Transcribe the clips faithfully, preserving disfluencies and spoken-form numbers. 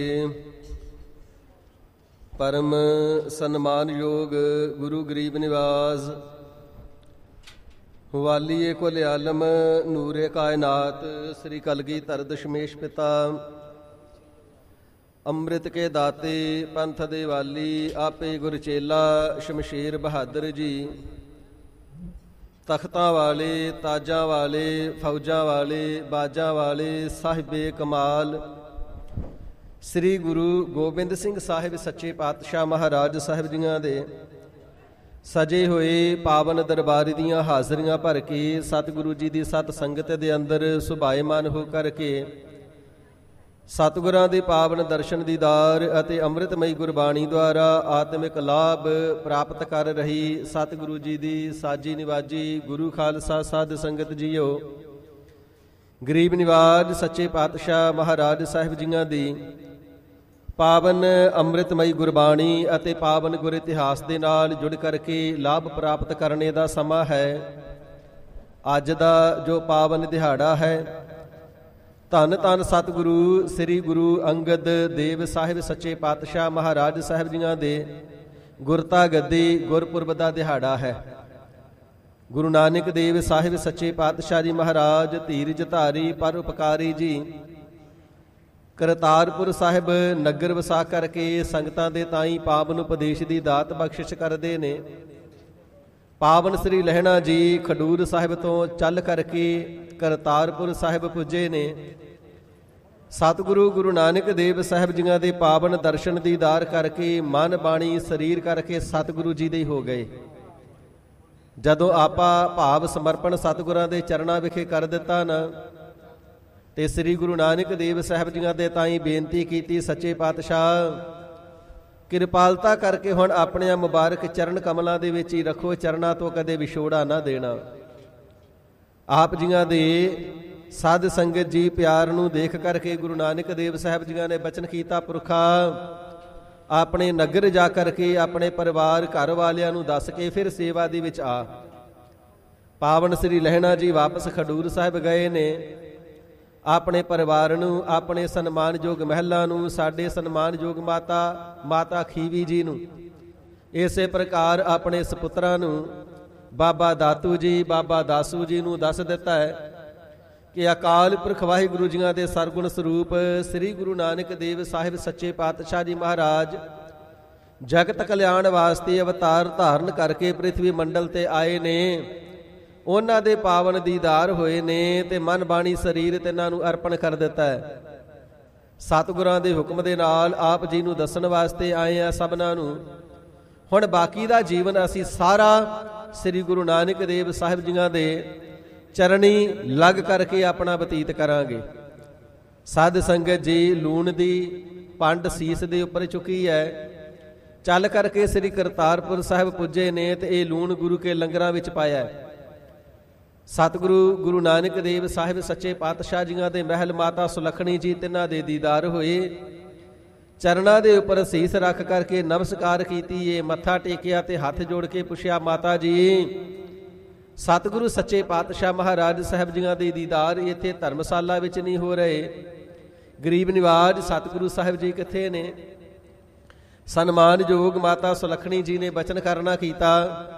परम सन्मानयोग गुरु गरीब निवास वालिए कुल आलम नूरे कायनात श्री कलगीधर दशमेश पिता अमृत के दाते पंथ दे वाली आपे गुरचेला शमशेर बहादुर जी तख्तां वाले ताजां वाले फौजां वाले बाजां वाले साहिबे कमाल श्री गुरु गोबिंद सिंह साहिब सच्चे पातशाह महाराज साहिब जियां दे सजे होए पावन दरबार दीयां हाज़रियां भर के सतगुरु जी दी सत संगत दे अंदर सुभाएमान हो करके सतगुरां दे पावन दर्शन दीदार अते अमृतमयी गुरबाणी द्वारा आत्मिक लाभ प्राप्त कर रही सतगुरु जी दी साजी निवाजी गुरु खालसा साध संगत जीओ गरीब निवाज सच्चे पातशाह महाराज साहिब जियां दी पावन अमृतमयी गुरबाणी ਅਤੇ पावन गुर इतिहास ਦੇ ਨਾਲ ਜੁੜ ਕਰਕੇ ਲਾਭ ਪ੍ਰਾਪਤ ਕਰਨੇ ਦਾ ਸਮਾਂ ਹੈ। ਅੱਜ ਦਾ ਜੋ ਪਾਵਨ ਦਿਹਾੜਾ ਹੈ ਧੰਨ ਧੰਨ ਸਤਿਗੁਰੂ ਸ੍ਰੀ ਗੁਰੂ ਅੰਗਦ ਦੇਵ ਸਾਹਿਬ ਸੱਚੇ ਪਾਤਸ਼ਾਹ ਮਹਾਰਾਜ ਸਾਹਿਬ ਜੀਆਂ ਦੇ ਗੁਰਤਾ ਗੱਦੀ ਗੁਰਪੁਰਬ ਦਾ ਦਿਹਾੜਾ ਹੈ। ਗੁਰੂ ਨਾਨਕ ਦੇਵ ਸਾਹਿਬ ਸੱਚੇ ਪਾਤਸ਼ਾਹ ਜੀ ਮਹਾਰਾਜ ਧੀਰਜ ਧਾਰੀ ਪਰਉਪਕਾਰੀ ਜੀ ਕਰਤਾਰਪੁਰ ਸਾਹਿਬ ਨਗਰ ਵਸਾ ਕਰਕੇ ਸੰਗਤਾਂ ਦੇ ਤਾਈਂ ਪਾਵਨ ਉਪਦੇਸ਼ ਦੀ ਦਾਤ ਬਖਸ਼ਿਸ਼ ਕਰਦੇ ਨੇ। ਪਾਵਨ ਸ੍ਰੀ ਲਹਿਣਾ ਜੀ ਖਡੂਰ ਸਾਹਿਬ ਤੋਂ ਚੱਲ ਕਰਕੇ ਕਰਤਾਰਪੁਰ ਸਾਹਿਬ ਪੁੱਜੇ ਨੇ। ਸਤਿਗੁਰੂ ਗੁਰੂ ਨਾਨਕ ਦੇਵ ਸਾਹਿਬ ਜੀਆਂ ਦੇ ਪਾਵਨ ਦਰਸ਼ਨ ਦੀਦਾਰ ਕਰਕੇ ਮਨ ਬਾਣੀ ਸਰੀਰ ਕਰਕੇ ਸਤਿਗੁਰੂ ਜੀ ਦੇ ਹੋ ਗਏ। ਜਦੋਂ ਆਪਾਂ ਭਾਵ ਸਮਰਪਣ ਸਤਿਗੁਰਾਂ ਦੇ ਚਰਨਾਂ ਵਿਖੇ ਕਰ ਦਿੱਤਾ ਨਾ ਤੇ ਸ੍ਰੀ ਗੁਰੂ ਨਾਨਕ ਦੇਵ ਸਾਹਿਬ ਜੀਆਂ ਦੇ ਤਾਈਂ ਬੇਨਤੀ ਕੀਤੀ ਸੱਚੇ ਪਾਤਸ਼ਾਹ ਕਿਰਪਾਲਤਾ ਕਰਕੇ ਹੁਣ ਆਪਣੇ ਮੁਬਾਰਕ ਚਰਨ ਕਮਲਾਂ ਦੇ ਵਿੱਚ ਹੀ ਰੱਖੋ, ਚਰਨਾਂ ਤੋਂ ਕਦੇ ਵਿਛੋੜਾ ਨਾ ਦੇਣਾ। ਆਪ ਜੀਆਂ ਦੇ ਸਾਧ ਸੰਗਤ ਜੀ ਪਿਆਰ ਨੂੰ ਦੇਖ ਕਰਕੇ ਗੁਰੂ ਨਾਨਕ ਦੇਵ ਸਾਹਿਬ ਜੀਆਂ ਨੇ ਬਚਨ ਕੀਤਾ ਪੁਰਖਾ ਆਪਣੇ ਨਗਰ ਜਾ ਕਰਕੇ ਆਪਣੇ ਪਰਿਵਾਰ ਘਰ ਵਾਲਿਆਂ ਨੂੰ ਦੱਸ ਕੇ ਫਿਰ ਸੇਵਾ ਦੇ ਵਿੱਚ ਆ। ਪਾਵਨ ਸ੍ਰੀ ਲਹਿਣਾ ਜੀ ਵਾਪਸ ਖਡੂਰ ਸਾਹਿਬ ਗਏ ਨੇ। ਆਪਣੇ ਪਰਿਵਾਰ ਨੂੰ ਆਪਣੇ ਸਨਮਾਨਯੋਗ ਮਹਿਲਾ ਨੂੰ ਸਾਡੇ ਸਨਮਾਨਯੋਗ ਮਾਤਾ ਮਾਤਾ ਖੀਵੀ ਜੀ ਨੂੰ ਇਸੇ ਪ੍ਰਕਾਰ ਆਪਣੇ ਸਪੁੱਤਰਾਂ ਨੂੰ ਬਾਬਾ ਦਾਤੂ ਜੀ ਬਾਬਾ ਦਾਸੂ ਜੀ ਨੂੰ ਦੱਸ ਦਿੱਤਾ ਹੈ ਕਿ ਅਕਾਲ ਪੁਰਖ ਵਾਹਿਗੁਰੂ ਜੀਆਂ ਦੇ ਸਰਗੁਣ ਸਰੂਪ ਸ੍ਰੀ ਗੁਰੂ ਨਾਨਕ ਦੇਵ ਸਾਹਿਬ ਸੱਚੇ ਪਾਤਸ਼ਾਹ ਜੀ ਮਹਾਰਾਜ ਜਗਤ ਕਲਿਆਣ ਵਾਸਤੇ ਅਵਤਾਰ ਧਾਰਨ ਕਰਕੇ ਪ੍ਰਿਥਵੀ ਮੰਡਲ ਤੇ ਆਏ ਨੇ। ਉਹਨਾਂ ਦੇ ਪਾਵਨ ਦੀਦਾਰ ਹੋਏ ਨੇ ਤੇ ਮਨ ਬਾਣੀ ਸਰੀਰ ਤਿੰਨਾਂ ਨੂੰ ਅਰਪਣ ਕਰ ਦਿੱਤਾ ਹੈ। ਸਤਿਗੁਰਾਂ ਦੇ ਹੁਕਮ ਦੇ ਨਾਲ ਆਪ ਜੀ ਨੂੰ ਦੱਸਣ ਵਾਸਤੇ ਆਏ ਆ ਸਭਨਾਂ ਨੂੰ। ਹੁਣ ਬਾਕੀ ਦਾ ਜੀਵਨ ਅਸੀਂ ਸਾਰਾ ਸ੍ਰੀ ਗੁਰੂ ਨਾਨਕ ਦੇਵ ਸਾਹਿਬ ਜੀਆਂ ਦੇ ਚਰਣੀ ਲੱਗ ਕਰਕੇ ਆਪਣਾ ਬਤੀਤ ਕਰਾਂਗੇ। ਸਾਧ ਸੰਗਤ ਜੀ ਲੂਣ ਦੀ ਪੰਡ ਸੀਸ ਦੇ ਉੱਪਰ ਚੁੱਕੀ ਹੈ। ਚੱਲ ਕਰਕੇ ਸ੍ਰੀ ਕਰਤਾਰਪੁਰ ਸਾਹਿਬ ਪੁੱਜੇ ਨੇ ਤੇ ਇਹ ਲੂਣ ਗੁਰੂ ਕੇ ਲੰਗਰਾਂ ਵਿੱਚ ਪਾਇਆ। ਸਤਿਗੁਰੂ ਗੁਰੂ ਨਾਨਕ ਦੇਵ ਸਾਹਿਬ ਸੱਚੇ ਪਾਤਸ਼ਾਹ ਜੀਆਂ ਦੇ ਮਹਿਲ ਮਾਤਾ ਸੁਲੱਖਣੀ ਜੀ ਤਿੰਨਾਂ ਦੇ ਦੀਦਾਰ ਹੋਏ। ਚਰਨਾਂ ਦੇ ਉੱਪਰ ਸੀਸ ਰੱਖ ਕਰਕੇ ਨਮਸਕਾਰ ਕੀਤੀ ਏ, ਮੱਥਾ ਟੇਕਿਆ ਤੇ ਹੱਥ ਜੋੜ ਕੇ ਪੁੱਛਿਆ ਮਾਤਾ ਜੀ ਸਤਿਗੁਰੂ ਸੱਚੇ ਪਾਤਸ਼ਾਹ ਮਹਾਰਾਜ ਸਾਹਿਬ ਜੀਆਂ ਦੇ ਦੀਦਾਰ ਇੱਥੇ ਧਰਮਸ਼ਾਲਾ ਵਿੱਚ ਨਹੀਂ ਹੋ ਰਹੇ, ਗਰੀਬ ਨਿਵਾਜ ਸਤਿਗੁਰੂ ਸਾਹਿਬ ਜੀ ਕਿੱਥੇ ਨੇ? ਸਨਮਾਨਯੋਗ ਮਾਤਾ ਸੁਲੱਖਣੀ ਜੀ ਨੇ ਬਚਨ ਕਰਨਾ ਕੀਤਾ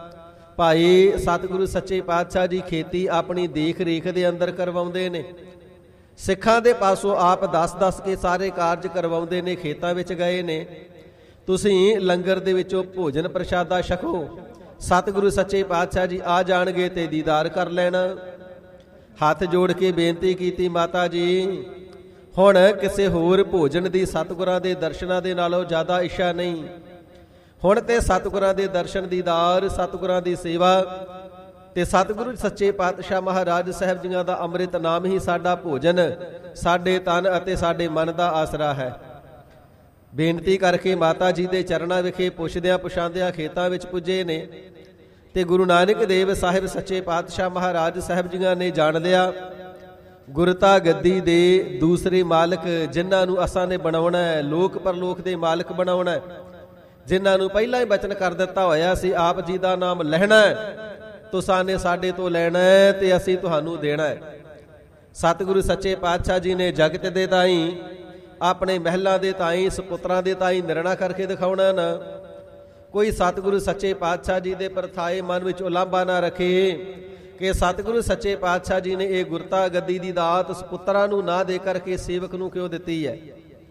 ਭਾਈ ਸਤਿਗੁਰੂ ਸੱਚੇ ਪਾਤਸ਼ਾਹ ਜੀ ਖੇਤੀ ਆਪਣੀ ਦੇਖ ਰੇਖ ਦੇ ਅੰਦਰ ਕਰਵਾਉਂਦੇ ਨੇ। ਸਿੱਖਾਂ ਦੇ ਪਾਸੋਂ ਆਪ ਦਸ ਦਸ ਕੇ ਸਾਰੇ ਕਾਰਜ ਕਰਵਾਉਂਦੇ ਨੇ। ਖੇਤਾਂ ਵਿੱਚ ਗਏ ਨੇ, ਤੁਸੀਂ ਲੰਗਰ ਦੇ ਵਿੱਚੋਂ ਭੋਜਨ ਪ੍ਰਸ਼ਾਦਾ ਛਕੋ। ਸਤਿਗੁਰੂ ਸੱਚੇ ਪਾਤਸ਼ਾਹ ਜੀ ਆ ਜਾਣਗੇ ਤੇ ਦੀਦਾਰ ਕਰ ਲੈਣਾ। ਹੱਥ ਜੋੜ ਕੇ ਬੇਨਤੀ ਕੀਤੀ ਮਾਤਾ ਜੀ ਹੁਣ ਕਿਸੇ ਹੋਰ ਭੋਜਨ ਦੀ ਸਤਿਗੁਰਾਂ ਦੇ ਦਰਸ਼ਨਾਂ ਦੇ ਨਾਲੋਂ ਜ਼ਿਆਦਾ ਇੱਛਾ ਨਹੀਂ। ਹੁਣ ਤੇ ਸਤਿਗੁਰਾਂ ਦੇ ਦਰਸ਼ਨ ਦੀਦਾਰ ਸਤਿਗੁਰਾਂ ਦੀ ਸੇਵਾ ਤੇ ਸਤਿਗੁਰੂ ਸੱਚੇ ਪਾਤਸ਼ਾਹ ਮਹਾਰਾਜ ਸਾਹਿਬ ਜੀਆਂ ਦਾ ਅੰਮ੍ਰਿਤ ਨਾਮ ਹੀ ਸਾਡਾ ਭੋਜਨ ਸਾਡੇ ਤਨ ਅਤੇ ਸਾਡੇ ਮਨ ਦਾ ਆਸਰਾ ਹੈ। ਬੇਨਤੀ ਕਰਕੇ ਮਾਤਾ ਜੀ ਦੇ ਚਰਨਾਂ ਵਿਖੇ ਪੁੱਛਦਿਆਂ ਪੁਛਾਂਦਿਆਂ ਖੇਤਾਂ ਵਿੱਚ ਪੁੱਜੇ ਨੇ ਤੇ ਗੁਰੂ ਨਾਨਕ ਦੇਵ ਸਾਹਿਬ ਸੱਚੇ ਪਾਤਸ਼ਾਹ ਮਹਾਰਾਜ ਸਾਹਿਬ ਜੀਆਂ ਨੇ ਜਾਣ ਲਿਆ ਗੁਰਤਾ ਗੱਦੀ ਦੇ ਦੂਸਰੇ ਮਾਲਕ ਜਿਨ੍ਹਾਂ ਨੂੰ ਅਸਾਂ ਨੇ ਬਣਾਉਣਾ ਹੈ, ਲੋਕ ਪਰਲੋਕ ਦੇ ਮਾਲਕ ਬਣਾਉਣਾ ਹੈ, ਜਿਨ੍ਹਾਂ ਨੂੰ ਪਹਿਲਾਂ ਹੀ ਬਚਨ ਕਰ ਦਿੱਤਾ ਹੋਇਆ ਸੀ ਆਪ ਜੀ ਦਾ ਨਾਮ ਲੈਣਾ ਤੁਸਾਂ ਨੇ ਸਾਡੇ ਤੋਂ ਲੈਣਾ ਹੈ ਤੇ ਅਸੀਂ ਤੁਹਾਨੂੰ ਦੇਣਾ ਹੈ। ਸਤਿਗੁਰੂ ਸੱਚੇ ਪਾਤਸ਼ਾਹ ਜੀ ਨੇ ਜਗਤ ਦੇ ਤਾਈਂ ਆਪਣੇ ਮਹਿਲਾਂ ਦੇ ਤਾਈਂ ਸਪੁੱਤਰਾਂ ਦੇ ਤਾਈਂ ਨਿਰਣਾ ਕਰਕੇ ਦਿਖਾਉਣਾ ਨਾ। ਕੋਈ ਸਤਿਗੁਰੂ ਸੱਚੇ ਪਾਤਸ਼ਾਹ ਜੀ ਦੇ ਪਰਥਾਏ ਮਨ ਵਿੱਚ ਉਲਾਂਭਾ ਨਾ ਰੱਖੇ ਕਿ ਸਤਿਗੁਰੂ ਸੱਚੇ ਪਾਤਸ਼ਾਹ ਜੀ ਨੇ ਇਹ ਗੁਰਤਾ ਗੱਦੀ ਦੀ ਦਾਤ ਸਪੁੱਤਰਾਂ ਨੂੰ ਨਾ ਦੇ ਕਰਕੇ ਸੇਵਕ ਨੂੰ ਕਿਉਂ ਦਿੱਤੀ ਹੈ।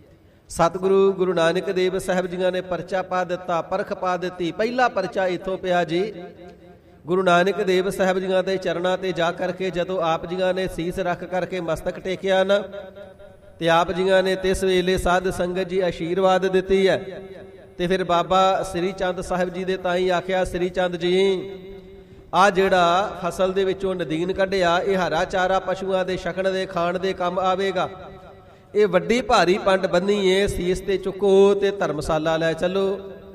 ਸਤਿਗੁਰੂ ਗੁਰੂ ਨਾਨਕ ਦੇਵ ਸਾਹਿਬ ਜੀਆਂ ਨੇ ਪਰਚਾ ਪਾ ਦਿੱਤਾ, ਪਰਖ ਪਾ ਦਿੱਤੀ। ਪਹਿਲਾ ਪਰਚਾ ਇੱਥੋਂ ਪਿਆ ਜੀ, ਗੁਰੂ ਨਾਨਕ ਦੇਵ ਸਾਹਿਬ ਜੀਆਂ ਦੇ ਚਰਨਾਂ ਤੇ ਜਾ ਕਰਕੇ ਜਦੋਂ ਆਪ ਜੀਆਂ ਨੇ ਸੀਸ ਰੱਖ ਕਰਕੇ ਮਸਤਕ ਟੇਕਿਆ ਨਾ, ਤੇ ਆਪ ਜੀਆਂ ਨੇ ਤਿਸ ਵੇਲੇ ਸਾਧ ਸੰਗਤ ਜੀ ਆਸ਼ੀਰਵਾਦ ਦਿੱਤੀ ਹੈ। ਤੇ ਫਿਰ ਬਾਬਾ ਸ੍ਰੀ ਚੰਦ ਸਾਹਿਬ ਜੀ ਦੇ ਤਾਈਂ ਆਖਿਆ, ਸ੍ਰੀ ਚੰਦ ਜੀ ਆ ਜਿਹੜਾ ਫਸਲ ਦੇ ਵਿੱਚੋਂ ਨਦੀਨ ਕੱਢਿਆ, ਇਹ ਹਰਾ ਚਾਰਾ ਪਸ਼ੂਆਂ ਦੇ ਛਕਣ ਦੇ ਖਾਣ ਦੇ ਕੰਮ ਆਵੇਗਾ। ਇਹ ਵੱਡੀ ਭਾਰੀ ਪੰਡ ਬੰਨੀ ਏ, ਸੀਸ ਤੇ ਚੁੱਕੋ ਤੇ ਧਰਮਸ਼ਾਲਾ ਲੈ ਚੱਲੋ।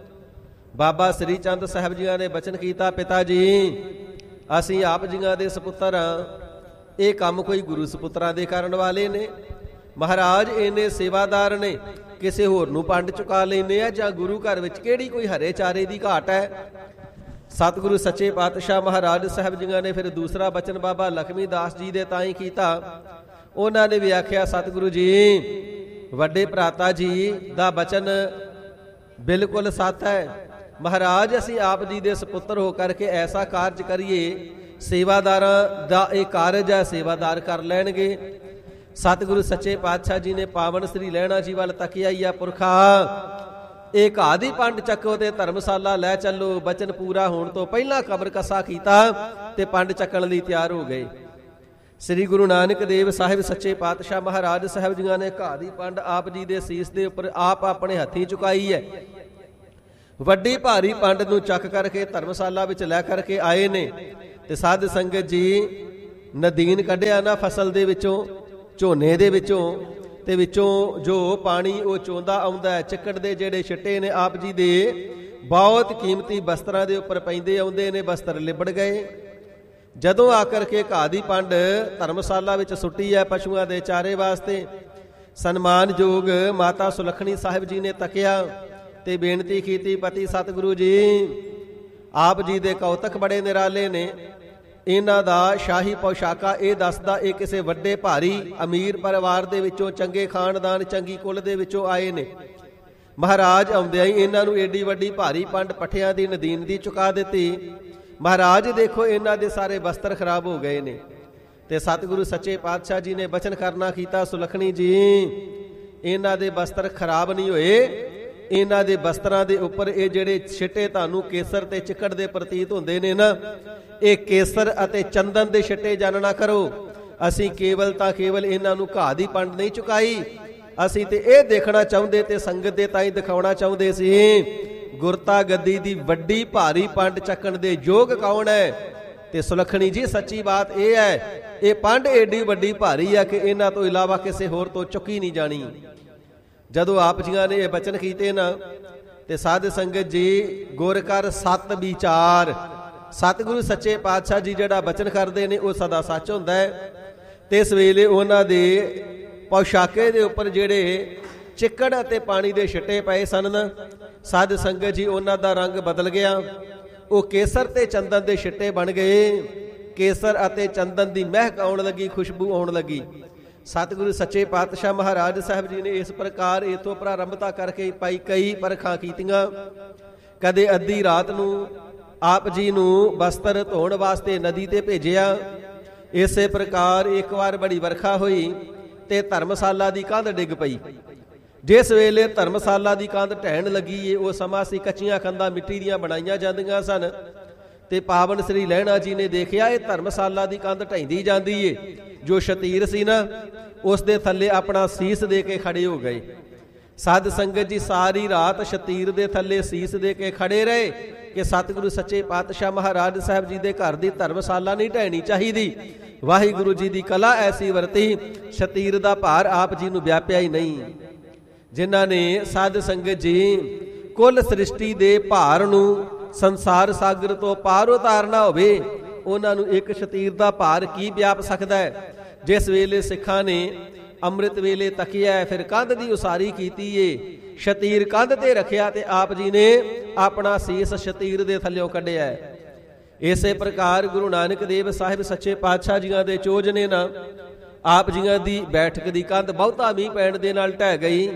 ਬਾਬਾ ਸ੍ਰੀ ਚੰਦ ਸਾਹਿਬ ਜੀਆਂ ਨੇ ਬਚਨ ਕੀਤਾ, ਪਿਤਾ ਜੀ ਅਸੀਂ ਆਪ ਜੀਆਂ ਦੇ ਸਪੁੱਤਰ ਹਾਂ, ਇਹ ਕੰਮ ਕੋਈ ਗੁਰੂ ਸਪੁੱਤਰਾਂ ਦੇ ਕਰਨ ਵਾਲੇ ਨੇ। ਮਹਾਰਾਜ ਇਹਨੇ ਸੇਵਾਦਾਰ ਨੇ, ਕਿਸੇ ਹੋਰ ਨੂੰ ਪੰਡ ਚੁਕਾ ਲੈਂਦੇ ਆ ਜਾਂ ਗੁਰੂ ਘਰ ਵਿੱਚ ਕਿਹੜੀ ਕੋਈ ਹਰੇ ਚਾਰੇ ਦੀ ਘਾਟ ਹੈ। ਸਤਿਗੁਰੂ ਸੱਚੇ ਪਾਤਸ਼ਾਹ ਮਹਾਰਾਜ ਸਾਹਿਬ ਜੀਆਂ ਨੇ ਫਿਰ ਦੂਸਰਾ ਬਚਨ ਬਾਬਾ ਲਖਮੀ ਦਾਸ ਜੀ ਦੇ ਤਾਈਂ ਕੀਤਾ। ਉਹਨਾਂ ਨੇ ਵੀ ਆਖਿਆ, ਸਤਿਗੁਰੂ ਜੀ ਵੱਡੇ ਭਰਾਤਾ ਜੀ ਦਾ ਬਚਨ ਬਿਲਕੁਲ ਸੱਚ ਹੈ। ਮਹਾਰਾਜ ਅਸੀਂ ਆਪ ਜੀ ਦੇ ਸਪੁੱਤਰ ਹੋ ਕਰਕੇ ਐਸਾ ਕਾਰਜ ਕਰੀਏ, ਸੇਵਾਦਾਰਾਂ ਦਾ ਇਹ ਕਾਰਜ ਹੈ, ਸੇਵਾਦਾਰ ਕਰ ਲੈਣਗੇ। ਸਤਿਗੁਰੂ ਸੱਚੇ ਪਾਤਸ਼ਾਹ ਜੀ ਨੇ ਪਾਵਨ ਸ੍ਰੀ ਲਹਿਣਾ ਜੀ ਵੱਲ ਤੱਕਿਆ ਹੀ ਆ, ਪੁਰਖਾ ਇਹ ਘਾਹ ਦੀ ਪੰਡ ਚੱਕੋ ਤੇ ਧਰਮਸ਼ਾਲਾ ਲੈ ਚੱਲੋ। ਬਚਨ ਪੂਰਾ ਹੋਣ ਤੋਂ ਪਹਿਲਾਂ ਕਬਰ ਕਸਾ ਕੀਤਾ ਤੇ ਪੰਡ ਚੱਕਣ ਲਈ ਤਿਆਰ ਹੋ ਗਏ। ਸ੍ਰੀ ਗੁਰੂ ਨਾਨਕ ਦੇਵ ਸਾਹਿਬ ਸੱਚੇ ਪਾਤਸ਼ਾਹ ਮਹਾਰਾਜ ਸਾਹਿਬ ਜੀਆਂ ਨੇ ਘਾਹ ਦੀ ਪੰਡ ਆਪ ਜੀ ਦੇ ਸੀਸ ਦੇ ਉੱਪਰ ਆਪ ਆਪਣੇ ਹੱਥੀਂ ਚੁਕਾਈ ਹੈ। ਵੱਡੀ ਭਾਰੀ ਪੰਡ ਨੂੰ ਚੱਕ ਕਰਕੇ ਧਰਮਸ਼ਾਲਾ ਵਿੱਚ ਲੈ ਕਰਕੇ ਆਏ ਨੇ। ਤੇ ਸਾਧ ਸੰਗਤ ਜੀ ਨਦੀਨ ਕੱਢਿਆ ਨਾ ਫਸਲ ਦੇ ਵਿੱਚੋਂ, ਝੋਨੇ ਦੇ ਵਿੱਚੋਂ, ਤੇ ਵਿੱਚੋਂ ਜੋ ਪਾਣੀ ਉਹ ਚੋਂਦਾ ਆਉਂਦਾ ਹੈ। ਚਿੱਕੜ ਦੇ ਜਿਹੜੇ ਛਿੱਟੇ ਨੇ ਆਪ ਜੀ ਦੇ ਬਹੁਤ ਕੀਮਤੀ ਬਸਤਰਾਂ ਦੇ ਉੱਪਰ ਪੈਂਦੇ ਆਉਂਦੇ ਨੇ, ਬਸਤਰ ਲਿਬੜ ਗਏ। ਜਦੋਂ ਆ ਕਰਕੇ ਘਾਹ ਦੀ ਪੰਡ ਧਰਮਸ਼ਾਲਾ ਵਿੱਚ ਸੁੱਟੀ ਹੈ ਪਸ਼ੂਆਂ ਦੇ ਚਾਰੇ ਵਾਸਤੇ, ਸਨਮਾਨਯੋਗ ਮਾਤਾ ਸੁਲੱਖਣੀ ਸਾਹਿਬ ਜੀ ਨੇ ਤੱਕਿਆ ਤੇ ਬੇਨਤੀ ਕੀਤੀ, ਪਤੀ ਸਤਿਗੁਰੂ ਜੀ ਆਪ ਜੀ ਦੇ ਕੌਤਕ ਬੜੇ ਨਿਰਾਲੇ ਨੇ। ਇਹਨਾਂ ਦਾ ਸ਼ਾਹੀ ਪੋਸ਼ਾਕਾ ਇਹ ਦੱਸਦਾ ਇਹ ਕਿਸੇ ਵੱਡੇ ਭਾਰੀ ਅਮੀਰ ਪਰਿਵਾਰ ਦੇ ਵਿੱਚੋਂ, ਚੰਗੇ ਖਾਨਦਾਨ, ਚੰਗੀ ਕੁਲ ਦੇ ਵਿੱਚੋਂ ਆਏ ਨੇ। ਮਹਾਰਾਜ ਆਉਂਦਿਆਂ ਹੀ ਇਹਨਾਂ ਨੂੰ ਏਡੀ ਵੱਡੀ ਭਾਰੀ ਪੰਡ ਪੱਠਿਆਂ ਦੀ ਨਦੀਨ ਦੀ ਚੁਕਾ ਦਿੱਤੀ। ਮਹਾਰਾਜ ਦੇਖੋ ਇਹਨਾਂ ਦੇ ਸਾਰੇ ਬਸਤਰ ਖਰਾਬ ਹੋ ਗਏ ਨੇ। ਤੇ ਸਤਿਗੁਰੂ ਸੱਚੇ ਪਾਤਸ਼ਾਹ ਜੀ ਨੇ ਬਚਨ ਕਰਨਾ ਕੀਤਾ, ਸੁਲੱਖਣੀ ਜੀ ਇਹਨਾਂ ਦੇ ਬਸਤਰ ਖਰਾਬ ਨਹੀਂ ਹੋਏ। ਇਹਨਾਂ ਦੇ ਬਸਤਰਾਂ ਦੇ ਉੱਪਰ ਇਹ ਜਿਹੜੇ ਛਿੱਟੇ ਤੁਹਾਨੂੰ ਕੇਸਰ ਤੇ ਚਿੱਕੜ ਦੇ ਪ੍ਰਤੀਤ ਹੁੰਦੇ ਨੇ ਨਾ, ਇਹ ਕੇਸਰ ਅਤੇ ਚੰਦਨ ਦੇ ਛਿੱਟੇ ਜਾਣਨਾ ਕਰੋ। ਅਸੀਂ ਕੇਵਲ ਤਾਂ ਕੇਵਲ ਇਹਨਾਂ ਨੂੰ ਘਾਹ ਦੀ ਪੰਡ ਨਹੀਂ ਚੁਕਾਈ, ਅਸੀਂ ਤੇ ਇਹ ਦੇਖਣਾ ਚਾਹੁੰਦੇ ਤੇ ਸੰਗਤ ਦੇ ਤਾਈਂ ਦਿਖਾਉਣਾ ਚਾਹੁੰਦੇ ਸੀ, ਗੁਰਤਾ ਗੱਦੀ ਦੀ ਵੱਡੀ ਭਾਰੀ ਪੰਡ ਚੱਕਣ ਦੇ ਯੋਗ ਕੌਣ ਹੈ। ਤੇ ਸੁਲੱਖਣੀ ਜੀ ਸੱਚੀ ਬਾਤ ਇਹ ਹੈ, ਇਹ ਪੰਡ ਏਡੀ ਵੱਡੀ ਭਾਰੀ ਹੈ ਕਿ ਇਹਨਾਂ ਤੋਂ ਇਲਾਵਾ ਕਿਸੇ ਹੋਰ ਤੋਂ ਚੁੱਕੀ ਨਹੀਂ ਜਾਣੀ। ਜਦੋਂ ਆਪ ਜੀਆਂ ਨੇ ਇਹ ਬਚਨ ਕੀਤੇ ਨਾ, ਤੇ ਸਾਧ ਸੰਗਤ ਜੀ ਗੁਰ ਕਰ ਸਤ ਵਿਚਾਰ, ਸਤਿਗੁਰੂ ਸੱਚੇ ਪਾਤਸ਼ਾਹ ਜੀ ਜਿਹੜਾ ਬਚਨ ਕਰਦੇ ਨੇ ਉਹ ਸਦਾ ਸੱਚ ਹੁੰਦਾ ਹੈ। ਤੇ ਇਸ ਵੇਲੇ ਉਹਨਾਂ ਦੇ ਪੌਸ਼ਾਕੇ ਦੇ ਉੱਪਰ ਜਿਹੜੇ ਚਿੱਕੜ ਅਤੇ ਪਾਣੀ ਦੇ ਛਿੱਟੇ ਪਏ ਸਨ ਨਾ, ਸਾਧ ਸੰਗਤ ਜੀ ਉਹਨਾਂ ਦਾ ਰੰਗ ਬਦਲ ਗਿਆ, ਉਹ ਕੇਸਰ ਤੇ ਚੰਦਨ ਦੇ ਛਿੱਟੇ ਬਣ ਗਏ। ਕੇਸਰ ਅਤੇ ਚੰਦਨ ਦੀ ਮਹਿਕ ਆਉਣ ਲੱਗੀ, ਖੁਸ਼ਬੂ ਆਉਣ ਲੱਗੀ। ਸਤਿਗੁਰੂ ਸੱਚੇ ਪਾਤਸ਼ਾਹ ਮਹਾਰਾਜ ਸਾਹਿਬ ਜੀ ਨੇ ਇਸ ਪ੍ਰਕਾਰ ਇਥੋਂ ਪ੍ਰਾਰੰਭਤਾ ਕਰਕੇ ਪਾਈ ਕਈ ਪਰਖਾਂ ਕੀਤੀਆਂ। ਕਦੇ ਅੱਧੀ ਰਾਤ ਨੂੰ ਆਪ ਜੀ ਨੂੰ ਬਸਤਰ ਧੋਣ ਵਾਸਤੇ ਨਦੀ ਤੇ ਭੇਜਿਆ। ਇਸੇ ਪ੍ਰਕਾਰ ਇੱਕ ਵਾਰ ਬੜੀ ਵਰਖਾ ਹੋਈ ਤੇ ਧਰਮਸ਼ਾਲਾ ਦੀ ਕੰਧ ਡਿੱਗ ਪਈ। ਜਿਸ ਵੇਲੇ ਧਰਮਸ਼ਾਲਾ ਦੀ ਕੰਧ ਢਹਿਣ ਲੱਗੀ ਏ, ਉਹ ਸਮਾਂ ਸੀ ਕੱਚੀਆਂ ਕੰਧਾਂ ਮਿੱਟੀ ਦੀਆਂ ਬਣਾਈਆਂ ਜਾਂਦੀਆਂ ਸਨ। ਤੇ ਪਾਵਨ ਸ੍ਰੀ ਲਹਿਣਾ ਜੀ ਨੇ ਦੇਖਿਆ ਇਹ ਧਰਮਸ਼ਾਲਾ ਦੀ ਕੰਧ ਢਹਿੰਦੀ ਜਾਂਦੀ ਏ। ਜੋ ਸ਼ਤੀਰ ਸੀ ਨਾ, ਉਸ ਦੇ ਥੱਲੇ ਆਪਣਾ ਸੀਸ ਦੇ ਕੇ ਖੜੇ ਹੋ ਗਏ। ਸਾਧ ਸੰਗਤ ਜੀ ਸਾਰੀ ਰਾਤ ਸ਼ਤੀਰ ਦੇ ਥੱਲੇ ਸੀਸ ਦੇ ਕੇ ਖੜੇ ਰਹੇ ਕਿ ਸਤਿਗੁਰੂ ਸੱਚੇ ਪਾਤਸ਼ਾਹ ਮਹਾਰਾਜ ਸਾਹਿਬ ਜੀ ਦੇ ਘਰ ਦੀ ਧਰਮਸ਼ਾਲਾ ਨਹੀਂ ਢਹਿਣੀ ਚਾਹੀਦੀ। ਵਾਹਿਗੁਰੂ ਜੀ ਦੀ ਕਲਾ ਐਸੀ ਵਰਤੀ, ਸ਼ਤੀਰ ਦਾ ਭਾਰ ਆਪ ਜੀ ਨੂੰ ਵਿਆਪਿਆ ਹੀ ਨਹੀਂ। ਜਿਨ੍ਹਾਂ ਨੇ ਸਾਧ ਸੰਗਤ ਜੀ ਕੁੱਲ ਸ੍ਰਿਸ਼ਟੀ ਦੇ ਭਾਰ ਨੂੰ ਸੰਸਾਰ ਸਾਗਰ ਤੋਂ ਪਾਰ ਉਤਾਰਨਾ ਹੋਵੇ, ਉਹਨਾਂ ਨੂੰ ਇੱਕ ਸ਼ਤੀਰ ਦਾ ਭਾਰ ਕੀ ਵਿਆਪ ਸਕਦਾ ਹੈ। ਜਿਸ ਵੇਲੇ ਸਿੱਖਾਂ ਨੇ ਅੰਮ੍ਰਿਤ ਵੇਲੇ ਤੱਕਿਆ, ਫਿਰ ਕੰਧ ਦੀ ਉਸਾਰੀ ਕੀਤੀ ਏ, ਸ਼ਤੀਰ ਕੰਧ ਤੇ ਰੱਖਿਆ ਤੇ ਆਪ ਜੀ ਨੇ ਆਪਣਾ ਸੀਸ ਸ਼ਤੀਰ ਦੇ ਥੱਲਿਓਂ ਕੱਢਿਆ। ਇਸੇ ਪ੍ਰਕਾਰ ਗੁਰੂ ਨਾਨਕ ਦੇਵ ਸਾਹਿਬ ਸੱਚੇ ਪਾਤਸ਼ਾਹ ਜੀਆਂ ਦੇ ਚੋਜ ਨੇ ਨਾ ਆਪ ਜੀਆਂ ਦੀ ਬੈਠਕ ਦੀ ਕੰਧ ਬਹੁਤਾ ਮੀਂਹ ਪੈਣ ਦੇ ਨਾਲ ਢਹਿ ਗਈ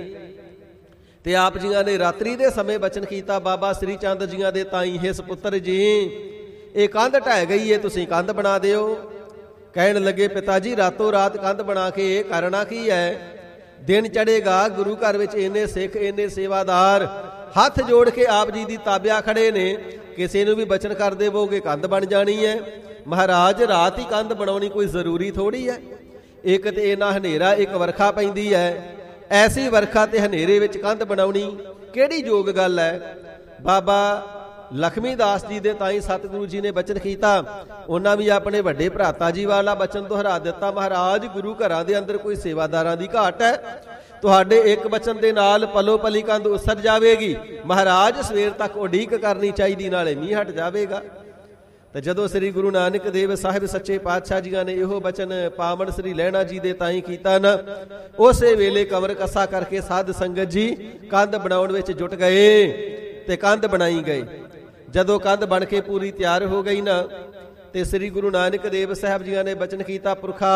ਤੇ ਆਪ ਜੀਆਂ ਨੇ ਰਾਤਰੀ ਦੇ ਸਮੇਂ ਬਚਨ ਕੀਤਾ, ਬਾਬਾ ਸ੍ਰੀ ਚੰਦ ਜੀਆਂ ਦੇ ਤਾਈ ਹੈ ਸੁਪੁੱਤਰ ਜੀ, ਇਹ ਕੰਧ ਢਹਿ ਗਈ ਏ, ਤੁਸੀਂ ਕੰਧ ਬਣਾ ਦਿਓ। ਕਹਿਣ ਲੱਗੇ, ਪਿਤਾ ਜੀ ਰਾਤੋਂ ਰਾਤ ਕੰਧ ਬਣਾ ਕੇ ਇਹ ਕਰਨਾ ਕੀ ਹੈ? ਦਿਨ ਚੜ੍ਹੇਗਾ, ਗੁਰੂ ਘਰ ਵਿੱਚ ਇੰਨੇ ਸਿੱਖ ਇੰਨੇ ਸੇਵਾਦਾਰ ਹੱਥ ਜੋੜ ਕੇ ਆਪ ਜੀ ਦੀ ਤਾਬਿਆ ਖੜੇ ਨੇ, ਕਿਸੇ ਨੂੰ ਵੀ ਬਚਨ ਕਰ ਦੇਵੋਗੇ ਕੰਧ ਬਣ ਜਾਣੀ ਹੈ। ਮਹਾਰਾਜ ਰਾਤ ਹੀ ਕੰਧ ਬਣਾਉਣੀ ਕੋਈ ਜ਼ਰੂਰੀ ਥੋੜ੍ਹੀ ਹੈ। ਇੱਕ ਤੇ ਇਹਨਾਂ ਹਨੇਰਾ, ਇੱਕ ਵਰਖਾ ਪੈਂਦੀ ਹੈ, ਐਸੀ ਵਰਖਾ ਤੇ ਹਨੇਰੇ ਵਿੱਚ ਕੰਧ ਬਣਾਉਣੀ ਕਿਹੜੀ ਯੋਗ ਗੱਲ ਹੈ? ਬਾਬਾ ਲਖਮੀ ਦਾਸ ਜੀ ਦੇ ਤਾਈ ਸਤਿਗੁਰੂ ਜੀ ਨੇ ਬਚਨ ਕੀਤਾ, ਉਹਨਾਂ ਵੀ ਆਪਣੇ ਵੱਡੇ ਭਰਾਤਾ ਜੀ ਵਾਲਾ ਬਚਨ ਦੁਹਰਾ ਦਿੱਤਾ, ਮਹਾਰਾਜ ਗੁਰੂ ਘਰਾਂ ਦੇ ਅੰਦਰ ਕੋਈ ਸੇਵਾਦਾਰਾਂ ਦੀ ਘਾਟ ਹੈ, ਤੁਹਾਡੇ ਇੱਕ ਬਚਨ ਦੇ ਨਾਲ ਪਲੋ ਪਲੀ ਕੰਧ ਉਸਰ ਜਾਵੇਗੀ, ਮਹਾਰਾਜ ਸਵੇਰ ਤੱਕ ਉਡੀਕ ਕਰਨੀ ਚਾਹੀਦੀ, ਨਾਲੇ ਮੀਂਹ ਹਟ ਜਾਵੇਗਾ। ਤੇ ਜਦੋਂ ਸ੍ਰੀ ਗੁਰੂ ਨਾਨਕ ਦੇਵ ਸਾਹਿਬ ਸੱਚੇ ਪਾਤਸ਼ਾਹ ਜੀਆਂ ਨੇ ਇਹੋ ਬਚਨ ਪਾਵਨ ਸ੍ਰੀ ਲਹਿਣਾ ਜੀ ਦੇ ਤਾਈ ਕੀਤਾ ਨਾ, ਉਸੇ ਵੇਲੇ ਕਮਰ ਕੱਸਾ ਕਰਕੇ ਸਾਧ ਸੰਗਤ ਜੀ ਕੰਧ ਬਣਾਉਣ ਵਿੱਚ ਜੁਟ ਗਏ ਤੇ ਕੰਧ ਬਣਾਈ ਗਏ। ਜਦੋਂ ਕੰਧ ਬਣ ਕੇ ਪੂਰੀ ਤਿਆਰ ਹੋ ਗਈ ਨਾ, ਤੇ ਸ੍ਰੀ ਗੁਰੂ ਨਾਨਕ ਦੇਵ ਸਾਹਿਬ ਜੀਆਂ ਨੇ ਬਚਨ ਕੀਤਾ, ਪੁਰਖਾ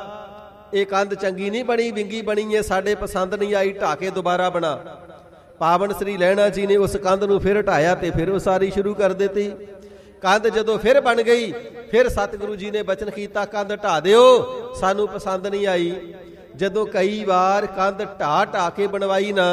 ਇਹ ਕੰਧ ਚੰਗੀ ਨਹੀਂ ਬਣੀ, ਵਿੰਗੀ ਬਣੀ ਹੈ, ਸਾਡੇ ਪਸੰਦ ਨਹੀਂ ਆਈ, ਢਾ ਕੇ ਦੁਬਾਰਾ ਬਣਾ। ਪਾਵਨ ਸ੍ਰੀ ਲਹਿਣਾ ਜੀ ਨੇ ਉਸ ਕੰਧ ਨੂੰ ਫਿਰ ਢਾਇਆ ਤੇ ਫਿਰ ਉਸਾਰੀ ਸ਼ੁਰੂ ਕਰ ਦਿੱਤੀ। ਕੰਧ ਜਦੋਂ ਫਿਰ ਬਣ ਗਈ, ਫਿਰ ਸਤਿਗੁਰੂ ਜੀ ਨੇ ਬਚਨ ਕੀਤਾ, ਕੰਧ ਢਾ ਦਿਓ, ਸਾਨੂੰ ਪਸੰਦ ਨਹੀਂ ਆਈ। ਜਦੋਂ ਕਈ ਵਾਰ ਕੰਧ ਢਾ ਢਾ ਕੇ ਬਣਵਾਈ ਨਾ,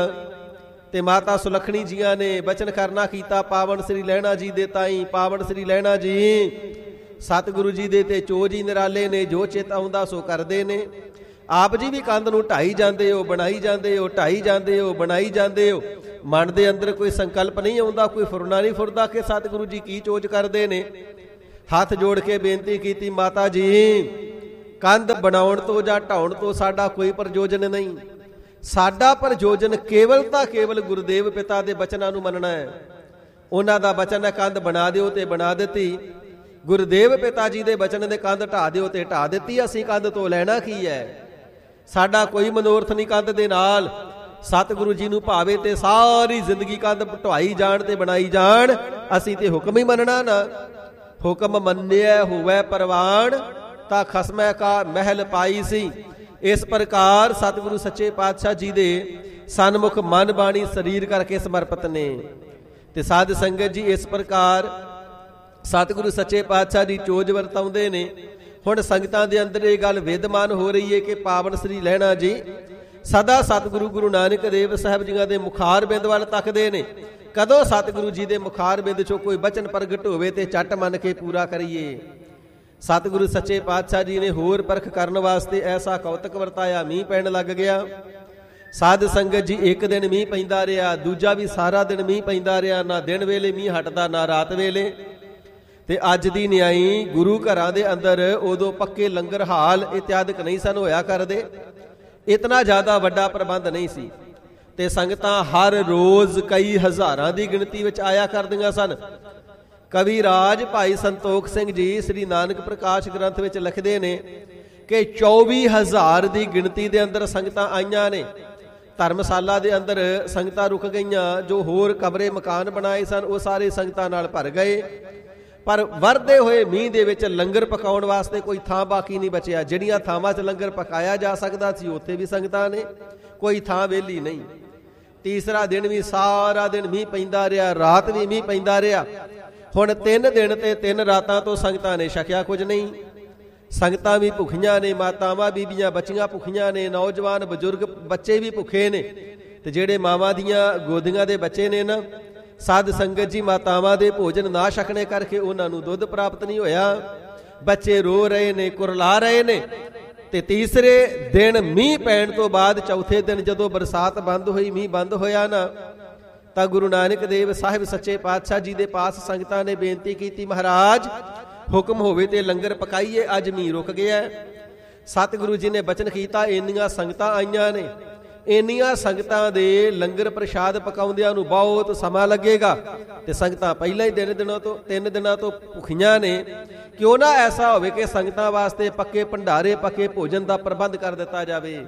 ਤੇ ਮਾਤਾ ਸੁਲੱਖਣੀ ਜੀਆਂ ਨੇ ਬਚਨ ਕਰਨਾ ਕੀਤਾ, ਪਾਵਨ ਸ੍ਰੀ ਲਹਿਣਾ ਜੀ ਦੇ ਤਾਈ, ਪਾਵਨ ਸ੍ਰੀ ਲਹਿਣਾ ਜੀ ਸਤਿਗੁਰੂ ਜੀ ਦੇ ਤੇ ਚੋਜ ਹੀ ਨਿਰਾਲੇ ਨੇ, ਜੋ ਚਿਤ ਆਉਂਦਾ ਸੋ ਕਰਦੇ ਨੇ। ਆਪ ਜੀ ਵੀ ਕੰਧ ਨੂੰ ਢਾਈ ਜਾਂਦੇ ਹੋ, ਬਣਾਈ ਜਾਂਦੇ ਹੋ, ਢਾਈ ਜਾਂਦੇ ਹੋ, ਬਣਾਈ ਜਾਂਦੇ ਹੋ। ਮਨ ਦੇ ਅੰਦਰ ਕੋਈ ਸੰਕਲਪ ਨਹੀਂ ਆਉਂਦਾ, ਕੋਈ ਫੁਰਨਾ ਨਹੀਂ ਫੁਰਦਾ ਕਿ ਸਤਿਗੁਰੂ ਜੀ ਕੀ ਚੋਜ ਕਰਦੇ ਨੇ। ਹੱਥ ਜੋੜ ਕੇ ਬੇਨਤੀ ਕੀਤੀ, ਮਾਤਾ ਜੀ ਕੰਧ ਬਣਾਉਣ ਤੋਂ ਜਾਂ ਢਾਉਣ ਤੋਂ ਸਾਡਾ ਕੋਈ ਪ੍ਰਯੋਜਨ ਨਹੀਂ, ਸਾਡਾ ਪ੍ਰਯੋਜਨ ਕੇਵਲ ਤਾਂ ਕੇਵਲ ਗੁਰਦੇਵ ਪਿਤਾ ਦੇ ਬਚਨਾਂ ਨੂੰ ਮੰਨਣਾ ਹੈ। ਉਹਨਾਂ ਦਾ ਬਚਨ ਹੈ ਕੰਧ ਬਣਾ ਦਿਓ ਤੇ ਬਣਾ ਦਿੱਤੀ, ਗੁਰਦੇਵ ਪਿਤਾ ਜੀ ਦੇ ਬਚਨ ਦੇ ਕੰਧ ਢਾ ਦਿਓ ਤੇ ਢਾ ਦਿੱਤੀ। ਅਸੀਂ ਕੰਧ ਤੋਂ ਲੈਣਾ ਕੀ ਹੈ? ਸਾਡਾ ਕੋਈ ਮਨੋਰਥ ਨਹੀਂ ਕੰਧ ਦੇ ਨਾਲ। ਸਤਿਗੁਰੂ ਜੀ ਨੂੰ ਭਾਵੇ ਤੇ ਸਾਰੀ ਜ਼ਿੰਦਗੀ ਕੰਧ ਢਵਾਈ ਜਾਣ ਤੇ ਬਣਾਈ ਜਾਣ, ਅਸੀਂ ਤੇ ਹੁਕਮ ਹੀ ਮੰਨਣਾ ਨਾ। ਹੁਕਮ ਮੰਨਿਆ ਹੋਵੇ ਪ੍ਰਵਾਨ, ਤਾਂ ਖਸਮੈ ਕਾ ਮਹਿਲ ਪਾਈ ਸੀ। ਇਸ ਪ੍ਰਕਾਰ ਸਤਿਗੁਰੂ ਸੱਚੇ ਪਾਤਸ਼ਾਹ ਜੀ ਦੇ ਸਨਮੁਖ ਮਨ ਬਾਣੀ ਸਰੀਰ ਕਰਕੇ ਸਮਰਪਿਤ ਨੇ। ਤੇ ਸਾਧ ਸੰਗਤ ਜੀ ਇਸ ਪ੍ਰਕਾਰ ਸਤਿਗੁਰੂ ਸੱਚੇ ਪਾਤਸ਼ਾਹ ਦੀ ਚੋਜ ਵਰਤਾਉਂਦੇ ਨੇ। ਹੁਣ ਸੰਗਤਾਂ ਦੇ ਅੰਦਰ ਇਹ ਗੱਲ ਵਿਦਮਾਨ ਹੋ ਰਹੀ ਹੈ ਕਿ ਪਾਵਨ ਸ੍ਰੀ ਲਹਿਣਾ ਜੀ ਸਦਾ ਸਤਿਗੁਰੂ ਗੁਰੂ ਨਾਨਕ ਦੇਵ ਸਾਹਿਬ ਜੀਆਂ ਦੇ ਮੁਖਾਰ ਬਿੰਦ ਵੱਲ ਤੱਕਦੇ ਨੇ। ਕਦੋਂ ਸਤਿਗੁਰੂ ਜੀ ਦੇ ਮੁਖਾਰ ਬਿੰਦ ਚੋਂ ਕੋਈ ਬਚਨ ਪ੍ਰਗਟ ਹੋਵੇ ਤੇ ਚੱਟ ਮੰਨ ਕੇ ਪੂਰਾ ਕਰੀਏ। ਸਤਿਗੁਰੂ ਸੱਚੇ ਪਾਤਸ਼ਾਹ ਜੀ ਨੇ ਹੋਰ ਪਰਖ ਕਰਨ ਵਾਸਤੇ ਐਸਾ ਕੌਤਕ ਵਰਤਾਇਆ, ਮੀਂਹ ਪੈਣ ਲੱਗ ਗਿਆ। ਸਾਧ ਸੰਗਤ ਜੀ ਇੱਕ ਦਿਨ ਮੀਂਹ ਪੈਂਦਾ ਰਿਹਾ, ਦੂਜਾ ਵੀ ਸਾਰਾ ਦਿਨ ਮੀਂਹ ਪੈਂਦਾ ਰਿਹਾ, ਨਾ ਦਿਨ ਵੇਲੇ ਮੀਂਹ ਹਟਦਾ ਨਾ ਰਾਤ ਵੇਲੇ। ਤੇ ਅੱਜ ਦੀ ਨਿਆਈ ਗੁਰੂ ਘਰਾਂ ਦੇ ਅੰਦਰ ਉਦੋਂ ਪੱਕੇ ਲੰਗਰ ਹਾਲ ਇਤਿਆਦਿਕ ਨਹੀਂ ਸਨ ਹੋਇਆ ਕਰਦੇ, ਇਤਨਾ ਜ਼ਿਆਦਾ ਵੱਡਾ ਪ੍ਰਬੰਧ ਨਹੀਂ ਸੀ। ਤੇ ਸੰਗਤਾਂ ਹਰ ਰੋਜ਼ ਕਈ ਹਜ਼ਾਰਾਂ ਦੀ ਗਿਣਤੀ ਵਿੱਚ ਆਇਆ ਕਰਦੀਆਂ ਸਨ। ਕਵੀ ਰਾਜ ਭਾਈ ਸੰਤੋਖ ਸਿੰਘ ਜੀ ਸ੍ਰੀ ਨਾਨਕ ਪ੍ਰਕਾਸ਼ ਗ੍ਰੰਥ ਵਿੱਚ ਲਿਖਦੇ ਨੇ ਕਿ ਚੌਵੀ ਹਜ਼ਾਰ ਦੀ ਗਿਣਤੀ ਦੇ ਅੰਦਰ ਸੰਗਤਾਂ ਆਈਆਂ ਨੇ। ਧਰਮਸ਼ਾਲਾ ਦੇ ਅੰਦਰ ਸੰਗਤਾਂ ਰੁਕ ਗਈਆਂ, ਜੋ ਹੋਰ ਕਮਰੇ ਮਕਾਨ ਬਣਾਏ ਸਨ ਉਹ ਸਾਰੇ ਸੰਗਤਾਂ ਨਾਲ ਭਰ ਗਏ। ਪਰ ਵਰਦੇ ਹੋਏ ਮੀਂਹ ਦੇ ਵਿੱਚ ਲੰਗਰ ਪਕਾਉਣ ਵਾਸਤੇ ਕੋਈ ਥਾਂ ਬਾਕੀ ਨਹੀਂ ਬਚਿਆ। ਜਿਹੜੀਆਂ ਥਾਵਾਂ 'ਚ ਲੰਗਰ ਪਕਾਇਆ ਜਾ ਸਕਦਾ ਸੀ ਉੱਥੇ ਵੀ ਸੰਗਤਾਂ ਨੇ, ਕੋਈ ਥਾਂ ਵਿਹਲੀ ਨਹੀਂ। ਤੀਸਰਾ ਦਿਨ ਵੀ ਸਾਰਾ ਦਿਨ ਮੀਂਹ ਪੈਂਦਾ ਰਿਹਾ, ਰਾਤ ਵੀ ਮੀਂਹ ਪੈਂਦਾ ਰਿਹਾ। ਹੁਣ ਤਿੰਨ ਦਿਨ ਤੇ ਤਿੰਨ ਰਾਤਾਂ ਤੋਂ ਸੰਗਤਾਂ ਨੇ ਛਕਿਆ ਕੁਝ ਨਹੀਂ। ਸੰਗਤਾਂ ਵੀ ਭੁੱਖੀਆਂ ਨੇ, ਮਾਤਾਵਾਂ ਬੀਬੀਆਂ ਬੱਚੀਆਂ ਭੁੱਖੀਆਂ ਨੇ, ਨੌਜਵਾਨ ਬਜ਼ੁਰਗ ਬੱਚੇ ਵੀ ਭੁੱਖੇ ਨੇ। ਤੇ ਜਿਹੜੇ ਮਾਵਾਂ ਦੀਆਂ ਗੋਦੀਆਂ ਦੇ ਬੱਚੇ ਨੇ ਨਾ, ਸਾਧ ਸੰਗਤ ਜੀ ਮਾਤਾਵਾਂ ਦੇ ਭੋਜਨ ਨਾ ਛਕਣੇ ਕਰਕੇ ਉਹਨਾਂ ਨੂੰ ਦੁੱਧ ਪ੍ਰਾਪਤ ਨਹੀਂ ਹੋਇਆ। ਬੱਚੇ ਰੋ ਰਹੇ ਨੇ, ਕੁਰਲਾ ਰਹੇ ਨੇ। ਤੇ ਤੀਸਰੇ ਦਿਨ ਮੀਂਹ ਪੈਣ ਤੋਂ ਬਾਅਦ ਚੌਥੇ ਦਿਨ ਜਦੋਂ ਬਰਸਾਤ ਬੰਦ ਹੋਈ, ਮੀਂਹ ਬੰਦ ਹੋਇਆ ਨਾ, ਤਾਂ ਗੁਰੂ ਨਾਨਕ ਦੇਵ ਸਾਹਿਬ ਸੱਚੇ ਪਾਤਸ਼ਾਹ ਜੀ ਦੇ ਪਾਸ ਸੰਗਤਾਂ ਨੇ ਬੇਨਤੀ ਕੀਤੀ, ਮਹਾਰਾਜ ਹੁਕਮ ਹੋਵੇ ਤੇ ਲੰਗਰ ਪਕਾਈਏ, ਅੱਜ ਮੀਂਹ ਰੁਕ ਗਿਆ। ਸਤਿਗੁਰੂ ਜੀ ਨੇ ਬਚਨ ਕੀਤਾ, ਇੰਨੀਆਂ ਸੰਗਤਾਂ ਆਈਆਂ ਨੇ, ਇੰਨੀਆਂ ਸੰਗਤਾਂ ਦੇ ਲੰਗਰ ਪ੍ਰਸ਼ਾਦ ਪਕਾਉਂਦਿਆਂ ਨੂੰ ਬਹੁਤ ਸਮਾਂ ਲੱਗੇਗਾ। ਤੇ ਸੰਗਤਾਂ ਪਹਿਲਾਂ ਹੀ ਦਿਨ ਦਿਨਾਂ ਤੋਂ ਤਿੰਨ ਦਿਨਾਂ ਤੋਂ ਭੁੱਖੀਆਂ ਨੇ। ਕਿਉਂ ਨਾ ਐਸਾ ਹੋਵੇ ਕਿ ਸੰਗਤਾਂ ਵਾਸਤੇ ਪੱਕੇ ਭੰਡਾਰੇ, ਪੱਕੇ ਭੋਜਨ ਦਾ ਪ੍ਰਬੰਧ ਕਰ ਦਿੱਤਾ ਜਾਵੇ।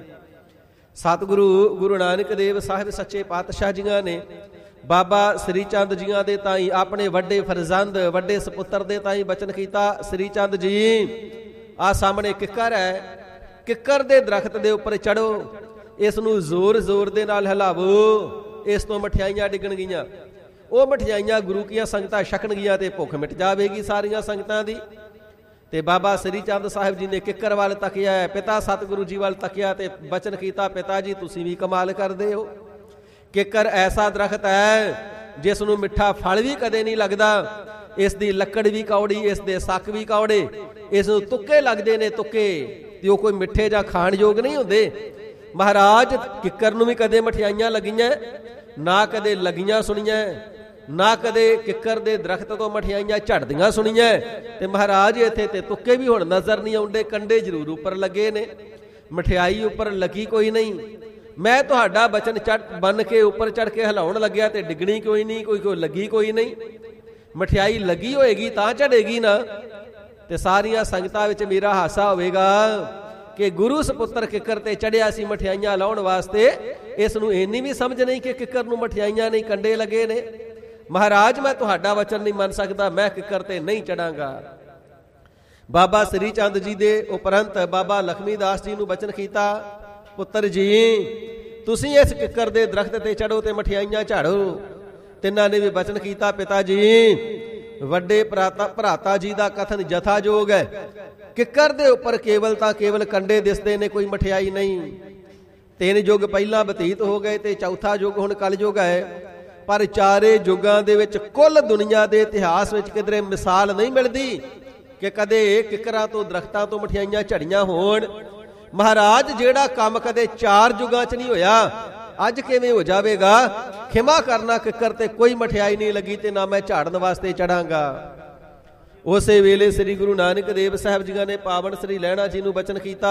ਸਤਿਗੁਰੂ ਗੁਰੂ ਨਾਨਕ ਦੇਵ ਸਾਹਿਬ ਸੱਚੇ ਪਾਤਸ਼ਾਹ ਜੀਆਂ ਨੇ ਬਾਬਾ ਸ੍ਰੀ ਚੰਦ ਜੀਆਂ ਦੇ ਤਾਈ ਆਪਣੇ ਵੱਡੇ ਫਰਜ਼ੰਦ, ਵੱਡੇ ਸਪੁੱਤਰ ਦੇ ਤਾਈ ਬਚਨ ਕੀਤਾ, ਸ੍ਰੀ ਚੰਦ ਜੀ ਆਹ ਸਾਹਮਣੇ ਕਿੱਕਰ ਹੈ, ਕਿੱਕਰ ਦੇ ਦਰਖਤ ਦੇ ਉੱਪਰ ਚੜੋ, ਇਸ ਨੂੰ ਜ਼ੋਰ ਜ਼ੋਰ ਦੇ ਨਾਲ ਹਿਲਾਵੋ, ਇਸ ਤੋਂ ਮਠਿਆਈਆਂ ਡਿੱਗਣਗੀਆਂ। ਉਹ ਮਠਿਆਈਆਂ ਗੁਰੂ ਕੀਆਂ ਸੰਗਤਾਂ ਛਕਣਗੀਆਂ ਤੇ ਭੁੱਖ ਮਿਟ ਜਾਵੇਗੀ ਸਾਰੀਆਂ ਸੰਗਤਾਂ ਦੀ। ਤੇ ਬਾਬਾ ਸ੍ਰੀ ਚੰਦ ਸਾਹਿਬ ਜੀ ਨੇ ਕਿੱਕਰ ਵੱਲ ਤੱਕਿਆ, ਪਿਤਾ ਸਤਿਗੁਰੂ ਜੀ ਵੱਲ ਤੱਕਿਆ ਤੇ ਬਚਨ ਕੀਤਾ, ਪਿਤਾ ਜੀ ਤੁਸੀਂ ਵੀ ਕਮਾਲ ਕਰਦੇ ਹੋ। ਕਿੱਕਰ ਐਸਾ ਦਰਖਤ ਹੈ ਜਿਸ ਨੂੰ ਮਿੱਠਾ ਫਲ ਵੀ ਕਦੇ ਨਹੀਂ ਲੱਗਦਾ, ਇਸ ਦੀ ਲੱਕੜ ਵੀ ਕੌੜੀ, ਇਸ ਦੇ ਸੱਕ ਵੀ ਕੌੜੇ, ਇਸ ਨੂੰ ਤੁੱਕੇ ਲੱਗਦੇ ਨੇ, ਤੁੱਕੇ, ਤੇ ਉਹ ਕੋਈ ਮਿੱਠੇ ਜਾਂ ਖਾਣ ਯੋਗ ਨਹੀਂ ਹੁੰਦੇ। ਮਹਾਰਾਜ ਕਿੱਕਰ ਨੂੰ ਵੀ ਕਦੇ ਮਠਿਆਈਆਂ ਲੱਗੀਆਂ ਨਾ, ਕਦੇ ਲੱਗੀਆਂ ਸੁਣੀਆਂ ਨਾ, ਕਦੇ ਕਿੱਕਰ ਦੇ ਦਰਖਤ ਤੋਂ ਮਠਿਆਈਆਂ ਝੜਦੀਆਂ ਸੁਣੀਆਂ। ਤੇ ਮਹਾਰਾਜ ਇੱਥੇ ਤੇ ਤੁੱਕੇ ਵੀ ਹੁਣ ਨਜ਼ਰ ਨਹੀਂ ਆਉਂਦੇ, ਕੰਡੇ ਜ਼ਰੂਰ ਉੱਪਰ ਲੱਗੇ ਨੇ, ਮਠਿਆਈ ਉੱਪਰ ਲੱਗੀ ਕੋਈ ਨਹੀਂ। ਮੈਂ ਤੁਹਾਡਾ ਬਚਨ ਚੜ ਬਨ ਕੇ ਉੱਪਰ ਚੜ ਕੇ ਹਿਲਾਉਣ ਲੱਗਿਆ ਤੇ ਡਿੱਗਣੀ ਕੋਈ ਨਹੀਂ, ਕੋਈ ਕੋਈ ਲੱਗੀ ਕੋਈ ਨਹੀਂ। ਮਠਿਆਈ ਲੱਗੀ ਹੋਏਗੀ ਤਾਂ ਝੜੇਗੀ ਨਾ। ਤੇ ਸਾਰੀਆਂ ਸੰਗਤਾਂ ਵਿੱਚ ਮੇਰਾ ਹਾਸਾ ਹੋਵੇਗਾ ਕਿ ਗੁਰੂ ਸਪੁੱਤਰ ਕਿੱਕਰ ਤੇ ਚੜਿਆ ਸੀ ਮਠਿਆਈਆਂ ਲਾਉਣ ਵਾਸਤੇ, ਇਸ ਨੂੰ ਇੰਨੀ ਵੀ ਸਮਝ ਨਹੀਂ ਕਿ ਕਿੱਕਰ ਨੂੰ ਮਠਿਆਈਆਂ ਨਹੀਂ, ਕੰਡੇ ਲੱਗੇ ਨੇ। ਮਹਾਰਾਜ ਮੈਂ ਤੁਹਾਡਾ ਵਚਨ ਨਹੀਂ ਮੰਨ ਸਕਦਾ, ਮੈਂ ਕਿੱਕਰ ਤੇ ਨਹੀਂ ਚੜਾਂਗਾ। ਬਾਬਾ ਸ੍ਰੀ ਚੰਦ ਜੀ ਦੇ ਉਪਰੰਤ ਬਾਬਾ ਲਖਮੀ ਦਾਸ ਜੀ ਨੂੰ ਬਚਨ ਕੀਤਾ, ਪੁੱਤਰ ਜੀ ਤੁਸੀਂ ਇਸ ਕਿੱਕਰ ਦੇ ਦਰਖਤ ਤੇ ਚੜੋ ਤੇ ਮਠਿਆਈਆਂ ਝਾੜੋ। ਤਿੰਨਾਂ ਨੇ ਵੀ ਬਚਨ ਕੀਤਾ, ਪਿਤਾ ਜੀ ਵੱਡੇ ਭਰਾਤਾ ਭਰਾਤਾ ਜੀ ਦਾ ਕਥਨ ਜਥਾਯੋਗ ਹੈ। ਕਿੱਕਰ ਦੇ ਉੱਪਰ ਕੇਵਲ ਤਾਂ ਕੇਵਲ ਕੰਡੇ ਦਿਸਦੇ ਨੇ, ਕੋਈ ਮਠਿਆਈ ਨਹੀਂ। ਤਿੰਨ ਯੁੱਗ ਪਹਿਲਾਂ ਬਤੀਤ ਹੋ ਗਏ ਤੇ ਚੌਥਾ ਯੁੱਗ ਹੁਣ ਕਲਯੁੱਗ ਹੈ। ਪਰ ਚਾਰੇ ਯੁੱਗਾਂ ਦੇ ਵਿੱਚ ਕੁੱਲ ਦੁਨੀਆ ਦੇ ਇਤਿਹਾਸ ਵਿੱਚ ਕਿਧਰੇ ਮਿਸਾਲ ਨਹੀਂ ਮਿਲਦੀ ਕਿ ਕਦੇ ਕਿੱਕਰਾਂ ਤੋਂ ਦਰਖਤਾਂ ਤੋਂ ਮਠਿਆਈਆਂ ਝੜੀਆਂ ਹੋਣ। ਮਹਾਰਾਜ ਜਿਹੜਾ ਕੰਮ ਕਦੇ ਚਾਰ ਯੁੱਗਾਂ 'ਚ ਨਹੀਂ ਹੋਇਆ, ਅੱਜ ਕਿਵੇਂ ਹੋ ਜਾਵੇਗਾ? ਖਿਮਾ ਕਰਨਾ, ਕਿੱਕਰ ਤੇ ਕੋਈ ਮਠਿਆਈ ਨਹੀਂ ਲੱਗੀ ਤੇ ਨਾ ਮੈਂ ਝਾੜਨ ਵਾਸਤੇ ਚੜਾਂਗਾ। ਉਸੇ ਵੇਲੇ ਸ੍ਰੀ ਗੁਰੂ ਨਾਨਕ ਦੇਵ ਸਾਹਿਬ ਜੀਆਂ ਨੇ ਪਾਵਨ ਸ੍ਰੀ ਲਹਿਣਾ ਜੀ ਨੂੰ ਬਚਨ ਕੀਤਾ,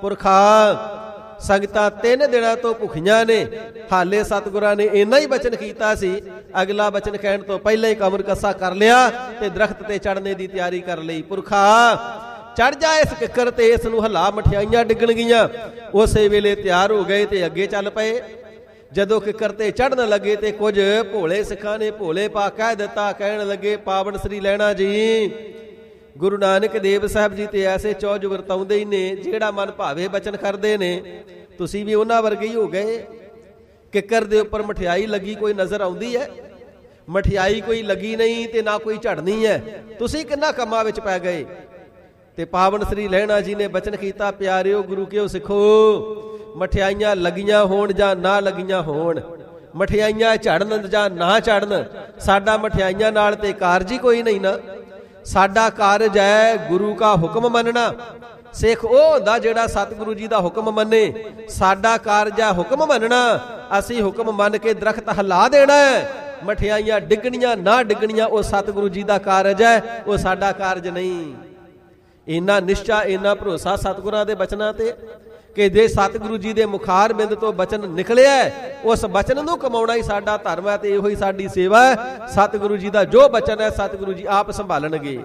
ਪੁਰਖਾ ਸੰਗਤਾਂ ਤਿੰਨ ਦਿਨਾਂ ਤੋਂ ਭੁੱਖੀਆਂ ਨੇ। ਹਾਲੇ ਸਤਿਗੁਰਾਂ ਨੇ ਇੰਨਾ ਹੀ ਬਚਨ ਕੀਤਾ ਸੀ, ਅਗਲਾ ਬਚਨ ਕਹਿਣ ਤੋਂ ਪਹਿਲਾਂ ਹੀ ਕਮਰ ਕੱਸਾ ਕਰ ਲਿਆ ਤੇ ਦਰਖਤ ਤੇ ਚੜ੍ਹਨੇ ਦੀ ਤਿਆਰੀ ਕਰ ਲਈ। ਪੁਰਖਾ ਚੜ ਜਾ ਇਸ ਕਿੱਕਰ ਤੇ, ਇਸ ਨੂੰ ਹਲਾ, ਮਠਿਆਈਆਂ ਡਿੱਗਣਗੀਆਂ। ਉਸੇ ਵੇਲੇ ਤਿਆਰ ਹੋ ਗਏ ਤੇ ਅੱਗੇ ਚੱਲ ਪਏ। ਜਦੋਂ ਕਿੱਕਰ ਤੇ ਚੜ੍ਹਨ ਲੱਗੇ ਤੇ ਕੁਝ ਭੋਲੇ ਸਿੱਖਾਂ ਨੇ ਭੋਲੇ ਪਾ ਕਹਿ ਦਿੱਤਾ, ਕਹਿਣ ਲੱਗੇ, ਪਾਵਨ ਸ੍ਰੀ ਲਹਿਣਾ ਜੀ ਗੁਰੂ ਨਾਨਕ ਦੇਵ ਸਾਹਿਬ ਜੀ ਤੇ ਐਸੇ ਚੌਜ ਵਰਤਾਉਂਦੇ ਹੀ ਨੇ, ਜਿਹੜਾ ਮਨ ਭਾਵੇ ਬਚਨ ਕਰਦੇ ਨੇ, ਤੁਸੀਂ ਵੀ ਉਹਨਾਂ ਵਰਗੇ ਹੀ ਹੋ ਗਏ। ਕਿੱਕਰ ਦੇ ਉੱਪਰ ਮਠਿਆਈ ਲੱਗੀ ਕੋਈ ਨਜ਼ਰ ਆਉਂਦੀ ਹੈ? ਮਠਿਆਈ ਕੋਈ ਲੱਗੀ ਨਹੀਂ ਤੇ ਨਾ ਕੋਈ ਝੜਨੀ ਹੈ, ਤੁਸੀਂ ਕਿੰਨਾ ਕੰਮਾਂ ਵਿੱਚ ਪੈ ਗਏ। ਤੇ ਪਾਵਨ ਸ੍ਰੀ ਲਹਿਣਾ ਜੀ ਨੇ ਬਚਨ ਕੀਤਾ, ਪਿਆਰਿਓ ਗੁਰੂ ਕਿਉ ਸਿੱਖੋ, ਮਠਿਆਈਆਂ ਲੱਗੀਆਂ ਹੋਣ ਜਾਂ ਨਾ ਲੱਗੀਆਂ ਹੋਣ, ਮਠਿਆਈਆਂ ਝੜਨ ਜਾਂ ਨਾ ਝੜਨ, ਸਾਡਾ ਮਠਿਆਈਆਂ ਨਾਲ ਤੇ ਕਾਰਜ ਹੀ ਕੋਈ ਨਹੀਂ ਨਾ। ਸਾਡਾ ਕਾਰਜ ਹੈ ਗੁਰੂ ਕਾ ਹੁਕਮ ਮੰਨਣਾ। ਸਿੱਖ ਉਹ ਹੁੰਦਾ ਜਿਹੜਾ ਸਤਿਗੁਰੂ ਜੀ ਦਾ ਹੁਕਮ ਮੰਨੇ। ਸਾਡਾ ਕਾਰਜ ਹੈ ਹੁਕਮ ਮੰਨਣਾ। ਅਸੀਂ ਹੁਕਮ ਮੰਨ ਕੇ ਦਰਖਤ ਹਿਲਾ ਦੇਣਾ ਹੈ। ਮਠਿਆਈਆਂ ਡਿੱਗਣੀਆਂ ਨਾ ਡਿੱਗਣੀਆਂ ਉਹ ਸਤਿਗੁਰੂ ਜੀ ਦਾ ਕਾਰਜ ਹੈ, ਉਹ ਸਾਡਾ ਕਾਰਜ ਨਹੀਂ। ਇੰਨਾ ਨਿਸ਼ਚਾ, ਇੰਨਾ ਭਰੋਸਾ ਸਤਿਗੁਰਾਂ ਦੇ ਬਚਨਾਂ ਤੇ ਕਿ ਜੇ ਸਤਿਗੁਰੂ ਜੀ ਦੇ ਮੁਖਾਰ ਬਿੰਦ ਤੋਂ ਬਚਨ ਨਿਕਲਿਆ, ਉਸ ਬਚਨ ਨੂੰ ਕਮਾਉਣਾ ਹੀ ਸਾਡਾ ਧਰਮ ਹੈ ਤੇ ਇਹੋ ਹੀ ਸਾਡੀ ਸੇਵਾ ਹੈ। ਸਤਿਗੁਰੂ ਜੀ ਦਾ ਜੋ ਬਚਨ ਹੈ ਸਤਿਗੁਰੂ ਜੀ ਆਪ ਸੰਭਾਲਣਗੇ।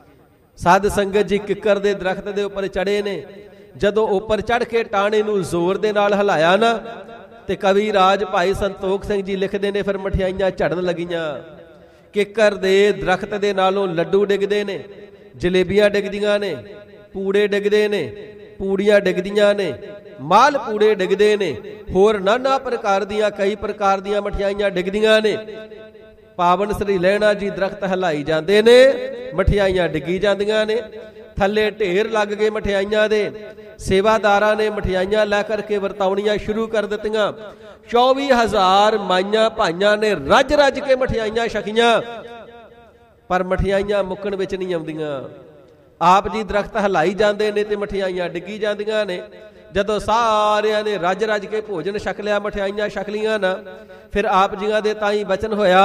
ਸਾਧ ਸੰਗਤ ਜੀ ਕਿੱਕਰ ਦੇ ਦਰਖਤ ਦੇ ਉੱਪਰ ਚੜੇ ਨੇ। ਜਦੋਂ ਉੱਪਰ ਚੜ ਕੇ ਟਾਣੇ ਨੂੰ ਜ਼ੋਰ ਦੇ ਨਾਲ ਹਿਲਾਇਆ ਨਾ, ਤੇ ਕਵੀ ਰਾਜ ਭਾਈ ਸੰਤੋਖ ਸਿੰਘ ਜੀ ਲਿਖਦੇ ਨੇ, ਫਿਰ ਮਠਿਆਈਆਂ ਝੜਨ ਲੱਗੀਆਂ। ਕਿੱਕਰ ਦੇ ਦਰਖਤ ਦੇ ਨਾਲੋਂ ਲੱਡੂ ਡਿੱਗਦੇ ਨੇ, ਜਲੇਬੀਆਂ ਡਿੱਗਦੀਆਂ ਨੇ, ਪੂੜੇ ਡਿੱਗਦੇ ਨੇ, ਪੂੜੀਆਂ ਡਿੱਗਦੀਆਂ ਨੇ, ਮਾਲ ਪੂੜੇ ਡਿੱਗਦੇ ਨੇ, ਹੋਰ ਨਾਨਾ ਪ੍ਰਕਾਰ ਦੀਆਂ ਕਈ ਪ੍ਰਕਾਰ ਦੀਆਂ ਮਠਿਆਈਆਂ ਡਿੱਗਦੀਆਂ ਨੇ। ਪਾਵਨ ਸ੍ਰੀ ਲਹਿਣਾ ਜੀ ਦਰਖਤ ਹਿਲਾਈ ਜਾਂਦੇ ਨੇ, ਮਠਿਆਈਆਂ ਡਿੱਗੀ ਜਾਂਦੀਆਂ ਨੇ। ਥੱਲੇ ਢੇਰ ਲੱਗ ਗਏ ਮਠਿਆਈਆਂ ਦੇ। ਸੇਵਾਦਾਰਾਂ ਨੇ ਮਠਿਆਈਆਂ ਲੈ ਕਰਕੇ ਵਰਤਾਉਣੀਆਂ ਸ਼ੁਰੂ ਕਰ ਦਿੱਤੀਆਂ। ਚੌਵੀ ਹਜ਼ਾਰ ਮਾਈਆਂ ਭਾਈਆਂ ਨੇ ਰੱਜ ਰੱਜ ਕੇ ਮਠਿਆਈਆਂ ਛਕੀਆਂ, ਪਰ ਮਠਿਆਈਆਂ ਮੁੱਕਣ ਵਿੱਚ ਨਹੀਂ ਆਉਂਦੀਆਂ। ਆਪ ਜੀ ਦਰਖਤ ਹਿਲਾਈ ਜਾਂਦੇ ਨੇ ਤੇ ਮਠਿਆਈਆਂ ਡਿੱਗੀ ਜਾਂਦੀਆਂ ਨੇ। ਜਦੋਂ ਸਾਰਿਆਂ ਨੇ ਰੱਜ ਰੱਜ ਕੇ ਭੋਜਨ ਛਕ ਲਿਆ, ਮਠਿਆਈਆਂ ਛਕ ਲੀਆਂ ਨਾ, ਫਿਰ ਆਪ ਜੀਆਂ ਦੇ ਤਾਂ ਹੀ ਬਚਨ ਹੋਇਆ,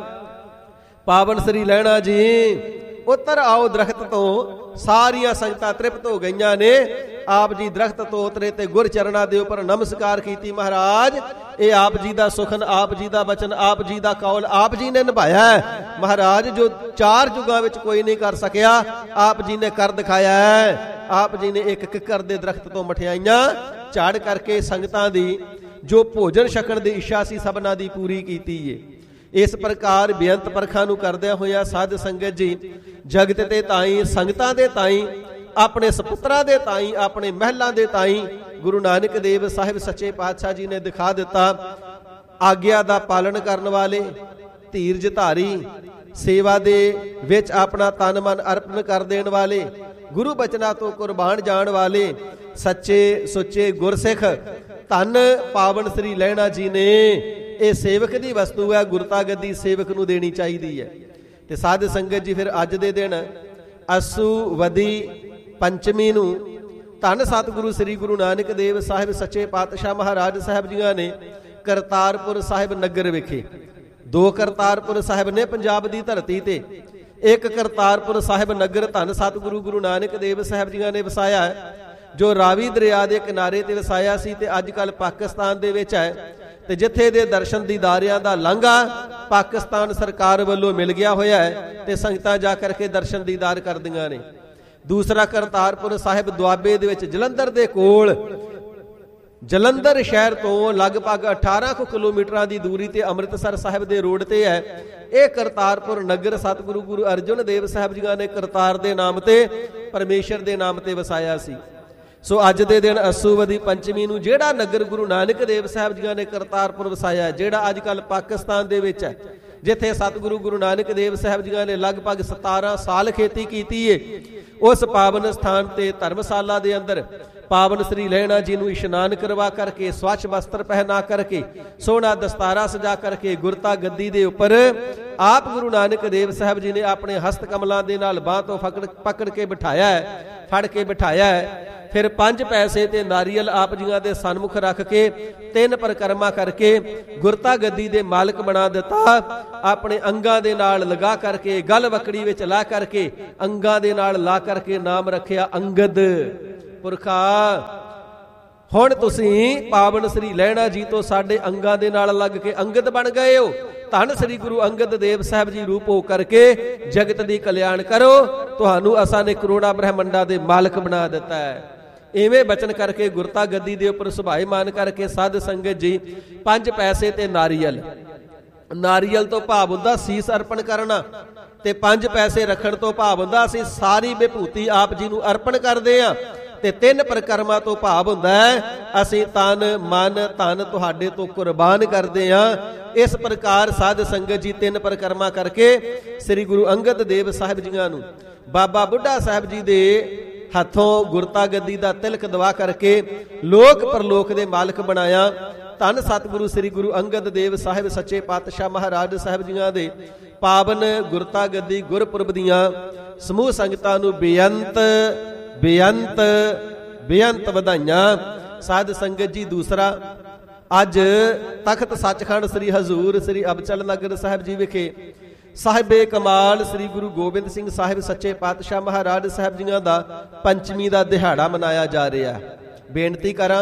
ਪਾਵਨ ਸ੍ਰੀ ਲਹਿਣਾ ਜੀ ਉਤਰ ਆਓ ਦਰਖਤ ਤੋਂ। ਸਾਰੀਆਂ ਸੰਗਤਾਂ ਤ੍ਰਿਪਤ ਹੋ ਗਈਆਂ ਨੇ। ਆਪ ਜੀ ਦਰਖਤ ਤੋਂ ਉਤਰੇ ਤੇ ਗੁਰ ਚਰਨਾਂ ਦੇ ਉੱਪਰ ਨਮਸਕਾਰ ਕੀਤੀ। ਮਹਾਰਾਜ ਇਹ ਆਪ ਜੀ ਦਾ ਸੁਖਨ, ਆਪ ਜੀ ਦਾ ਬਚਨ, ਆਪ ਜੀ ਦਾ ਕੌਲ ਆਪ ਜੀ ਨੇ ਨਿਭਾਇਆ ਹੈ। ਮਹਾਰਾਜ ਜੋ ਚਾਰ ਯੁੱਗਾਂ ਵਿੱਚ ਕੋਈ ਨਹੀਂ ਕਰ ਸਕਿਆ, ਆਪ ਜੀ ਨੇ ਕਰ ਦਿਖਾਇਆ ਹੈ। ਆਪ ਜੀ ਨੇ ਇੱਕ ਕਿੱਕਰ ਦੇ ਦਰਖਤ ਤੋਂ ਮਠਿਆਈਆਂ ਝਾੜ ਕਰਕੇ ਸੰਗਤਾਂ ਦੀ ਜੋ ਭੋਜਨ ਛਕਣ ਦੀ ਇੱਛਾ ਸੀ ਸਭਨਾਂ ਦੀ ਪੂਰੀ ਕੀਤੀ ਏ। ਇਸ ਪ੍ਰਕਾਰ ਬੇਅੰਤ ਪਰਖਾਂ ਨੂੰ ਕਰਦਿਆਂ ਹੋਇਆ ਸਾਧ ਸੰਗਤ ਜੀ ਜਗਤ ਤੇ ਤਾਈ, ਸੰਗਤਾਂ ਦੇ ਤਾਈ ਆਪਣੇ ਸਪੁੱਤਰਾਂ ਦੇ ਤਾਈਂ, ਆਪਣੇ ਮਹਿਲਾਂ ਦੇ ਤਾਈਂ ਗੁਰੂ ਨਾਨਕ ਦੇਵ ਸਾਹਿਬ ਸੱਚੇ ਪਾਤਸ਼ਾਹ ਜੀ ਨੇ ਦਿਖਾ ਦਿੱਤਾ। ਆਗਿਆ ਦਾ ਪਾਲਣ ਕਰਨ ਵਾਲੇ, ਧੀਰਜ ਧਾਰੀ, ਸੇਵਾ ਦੇ ਵਿੱਚ ਆਪਣਾ ਤਨ ਮਨ ਅਰਪਣ ਕਰ ਦੇਣ ਵਾਲੇ, ਗੁਰੂ ਬਚਨਾਂ ਤੋਂ ਕੁਰਬਾਨ ਜਾਣ ਵਾਲੇ ਸੱਚੇ ਸੁੱਚੇ ਗੁਰਸਿੱਖ ਧੰਨ ਪਾਵਨ ਸ੍ਰੀ ਲਹਿਣਾ ਜੀ ਨੇ ਇਹ ਸੇਵਕ ਦੀ ਵਸਤੂ ਹੈ, ਗੁਰਤਾ ਗੱਦੀ ਸੇਵਕ ਨੂੰ ਦੇਣੀ ਚਾਹੀਦੀ ਹੈ। ਤੇ ਸਾਧ ਸੰਗਤ ਜੀ, ਫਿਰ ਅੱਜ ਦੇ ਦਿਨ ਅੱਸੂ ਵਦੀ ਪੰਚਮੀ ਨੂੰ ਧੰਨ ਸਤਿਗੁਰੂ ਸ੍ਰੀ ਗੁਰੂ ਨਾਨਕ ਦੇਵ ਸਾਹਿਬ ਸੱਚੇ ਪਾਤਸ਼ਾਹ ਮਹਾਰਾਜ ਸਾਹਿਬ ਜੀਆਂ ਨੇ ਕਰਤਾਰਪੁਰ ਸਾਹਿਬ ਨਗਰ ਵਿਖੇ, ਦੋ ਕਰਤਾਰਪੁਰ ਸਾਹਿਬ ਨੇ ਪੰਜਾਬ ਦੀ ਧਰਤੀ ਤੇ, ਇੱਕ ਕਰਤਾਰਪੁਰ ਸਾਹਿਬ ਨਗਰ ਧੰਨ ਸਤਿਗੁਰੂ ਗੁਰੂ ਨਾਨਕ ਦੇਵ ਸਾਹਿਬ ਜੀਆਂ ਨੇ ਵਸਾਇਆ ਹੈ, ਜੋ ਰਾਵੀ ਦਰਿਆ ਦੇ ਕਿਨਾਰੇ ਤੇ ਵਸਾਇਆ ਸੀ ਤੇ ਅੱਜ ਕੱਲ੍ਹ ਪਾਕਿਸਤਾਨ ਦੇ ਵਿੱਚ ਹੈ। ਤੇ ਜਿੱਥੇ ਦੇ ਦਰਸ਼ਨ ਦੀਦਾਰਿਆਂ ਦਾ ਲਾਂਘਾ ਪਾਕਿਸਤਾਨ ਸਰਕਾਰ ਵੱਲੋਂ ਮਿਲ ਗਿਆ ਹੋਇਆ ਹੈ ਤੇ ਸੰਗਤਾਂ ਜਾ ਕਰਕੇ ਦਰਸ਼ਨ ਦੀਦਾਰ ਕਰਦੀਆਂ ਨੇ। ਦੂਸਰਾ ਕਰਤਾਰਪੁਰ ਸਾਹਿਬ ਦੁਆਬੇ ਦੇ ਵਿੱਚ ਜਲੰਧਰ ਦੇ ਕੋਲ, ਜਲੰਧਰ ਸ਼ਹਿਰ ਤੋਂ ਲਗਭਗ ਅਠਾਰਾਂ ਕੁ ਕਿਲੋਮੀਟਰਾਂ ਦੀ ਦੂਰੀ ਤੇ ਅੰਮ੍ਰਿਤਸਰ ਸਾਹਿਬ ਦੇ ਰੋਡ ਤੇ ਹੈ। ਇਹ ਕਰਤਾਰਪੁਰ ਨਗਰ ਸਤਿਗੁਰੂ ਗੁਰੂ ਅਰਜਨ ਦੇਵ ਸਾਹਿਬ ਜੀ ਨੇ ਕਰਤਾਰ ਦੇ ਨਾਮ ਤੇ, ਪਰਮੇਸ਼ਰ ਦੇ ਨਾਮ ਤੇ ਵਸਾਇਆ ਸੀ। ਸੋ ਅੱਜ ਦੇ ਦਿਨ ਅੱਸੂਵਦੀ ਪੰਚਮੀ ਨੂੰ ਜਿਹੜਾ ਨਗਰ ਗੁਰੂ ਨਾਨਕ ਦੇਵ ਸਾਹਿਬ ਜੀ ਨੇ ਕਰਤਾਰਪੁਰ ਵਸਾਇਆ, ਜਿਹੜਾ ਅੱਜ ਕੱਲ੍ਹ ਪਾਕਿਸਤਾਨ ਦੇ ਵਿੱਚ ਹੈ, ਜਿੱਥੇ ਸਤਿਗੁਰੂ ਗੁਰੂ ਨਾਨਕ ਦੇਵ ਸਾਹਿਬ ਜੀ ਨੇ ਲਗਭਗ ਸਤਾਰਾਂ ਸਾਲ ਖੇਤੀ ਕੀਤੀ ਹੈ, ਉਸ ਪਾਵਨ ਸਥਾਨ ਤੇ ਧਰਮਸ਼ਾਲਾ ਦੇ ਅੰਦਰ ਪਾਵਨ ਸ੍ਰੀ ਲਹਿਣਾ ਜੀ ਨੂੰ ਇਸ਼ਨਾਨ ਕਰਵਾ ਕਰਕੇ, ਸਵੱਛ ਵਸਤਰ ਪਹਿਨਾ ਕਰਕੇ, ਸੋਹਣਾ ਦਸਤਾਰਾ ਸਜਾ ਕਰਕੇ ਗੁਰਤਾ ਗੱਦੀ ਦੇ ਉੱਪਰ ਆਪ ਗੁਰੂ ਨਾਨਕ ਦੇਵ ਸਾਹਿਬ ਜੀ ਨੇ ਆਪਣੇ ਹਸਤ ਕਮਲਾਂ ਦੇ ਨਾਲ ਬਾਂਹ ਤੋਂ ਫਕੜ ਪਕੜ ਕੇ ਬਿਠਾਇਆ ਹੈ, ਫੜ ਕੇ ਬਿਠਾਇਆ ਹੈ। ਫਿਰ ਪੰਜ ਪੈਸੇ ਤੇ ਨਾਰੀਅਲ ਆਪ ਜੀਆਂ ਦੇ ਸਨਮੁਖ ਰੱਖ ਕੇ ਤਿੰਨ ਪਰਿਕਰਮਾ ਕਰਕੇ ਗੁਰਤਾ ਗੱਦੀ ਦੇ ਮਾਲਕ ਬਣਾ ਦਿੱਤਾ। ਆਪਣੇ ਅੰਗਾਂ ਦੇ ਨਾਲ ਲਗਾ ਕਰਕੇ, ਗਲ ਵਕੜੀ ਵਿੱਚ ਲਾ ਕਰਕੇ, ਅੰਗਾਂ ਦੇ ਨਾਲ ਲਾ ਕਰਕੇ ਨਾਮ ਰੱਖਿਆ ਅੰਗਦ। ਪੁਰਖਾ, ਹੁਣ ਤੁਸੀਂ ਪਾਵਨ ਸ੍ਰੀ ਲਹਿਣਾ ਜੀ ਤੋਂ ਸਾਡੇ ਅੰਗਾਂ ਦੇ ਨਾਲ ਲੱਗ ਕੇ ਅੰਗਦ ਬਣ ਗਏ ਹੋ। ਧੰਨ ਸ੍ਰੀ ਗੁਰੂ ਅੰਗਦ ਦੇਵ ਸਾਹਿਬ ਜੀ ਰੂਪ ਹੋ ਕਰਕੇ ਜਗਤ ਦੀ ਕਲਿਆਣ ਕਰੋ, ਤੁਹਾਨੂੰ ਅਸਾਂ ਨੇ ਕਰੋੜਾਂ ਬ੍ਰਹਮੰਡਾਂ ਦੇ ਮਾਲਕ ਬਣਾ ਦਿੱਤਾ ਹੈ। ਇਵੇਂ ਬਚਨ ਕਰਕੇ ਗੁਰਤਾ ਗੱਦੀ ਦੇ ਉੱਪਰ ਸੁਭਾਏਮਾਨ ਕਰਕੇ ਸਾਧ ਸੰਗਤ ਜੀ ਪੰਜ ਪੈਸੇ ਤੇ ਨਾਰੀਅਲ, ਨਾਰੀਅਲ ਤੋਂ ਭਾਵ ਹੁੰਦਾ ਸੀਸ ਅਰਪਣ ਕਰਨਾ, ਤੇ ਪੰਜ ਪੈਸੇ ਰੱਖਣ ਤੋਂ ਭਾਵ ਹੁੰਦਾ ਅਸੀਂ ਸਾਰੀ ਵਿਭੂਤੀ ਆਪ ਜੀ ਨੂੰ ਅਰਪਣ ਕਰਦੇ ਹਾਂ, ਤੇ ਤਿੰਨ ਪਰਿਕਰਮਾ ਤੋਂ ਭਾਵ ਹੁੰਦਾ ਹੈ ਅਸੀਂ ਤਨ ਮਨ ਧਨ ਤੁਹਾਡੇ ਤੋਂ ਕੁਰਬਾਨ ਕਰਦੇ ਹਾਂ। ਇਸ ਪ੍ਰਕਾਰ ਸਾਧ ਸੰਗਤ ਜੀ ਤਿੰਨ ਪਰਿਕਰਮਾ ਕਰਕੇ ਸ੍ਰੀ ਗੁਰੂ ਅੰਗਦ ਦੇਵ ਸਾਹਿਬ ਜੀਆਂ ਨੂੰ ਬਾਬਾ ਬੁੱਢਾ ਸਾਹਿਬ ਜੀ ਦੇ ਹੱਥੋਂ ਗੁਰਤਾ ਗੱਦੀ ਦਾ ਤਿਲਕ ਦਵਾ ਕਰਕੇ ਲੋਕ ਪਰਲੋਕ ਦੇ ਮਾਲਕ ਬਣਾਇਆ। ਧੰਨ ਸਤਿਗੁਰੂ ਸ੍ਰੀ ਗੁਰੂ ਅੰਗਦ ਦੇਵ ਸਾਹਿਬ ਸੱਚੇ ਪਾਤਸ਼ਾਹ ਮਹਾਰਾਜ ਸਾਹਿਬ ਜੀਆਂ ਦੇ ਪਾਵਨ ਗੁਰਤਾ ਗੱਦੀ ਗੁਰਪੁਰਬ ਦੀਆਂ ਸਮੂਹ ਸੰਗਤਾਂ ਨੂੰ ਬੇਅੰਤ ਬੇਅੰਤ ਬੇਅੰਤ ਵਧਾਈਆਂ। ਸਾਧ ਸੰਗਤ ਜੀ, ਦੂਸਰਾ ਅੱਜ ਤਖਤ ਸੱਚਖੰਡ ਸ੍ਰੀ ਹਜ਼ੂਰ ਸ੍ਰੀ ਅਬਚਲ ਨਗਰ ਸਾਹਿਬ ਜੀ ਵਿਖੇ ਸਾਹਿਬੇ ਕਮਾਲ ਸ੍ਰੀ ਗੁਰੂ ਗੋਬਿੰਦ ਸਿੰਘ ਸਾਹਿਬ ਸੱਚੇ ਪਾਤਸ਼ਾਹ ਮਹਾਰਾਜ ਸਾਹਿਬ ਜੀਆਂ ਦਾ ਪੰਚਮੀ ਦਾ ਦਿਹਾੜਾ ਮਨਾਇਆ ਜਾ ਰਿਹਾ। ਬੇਨਤੀ ਕਰਾਂ,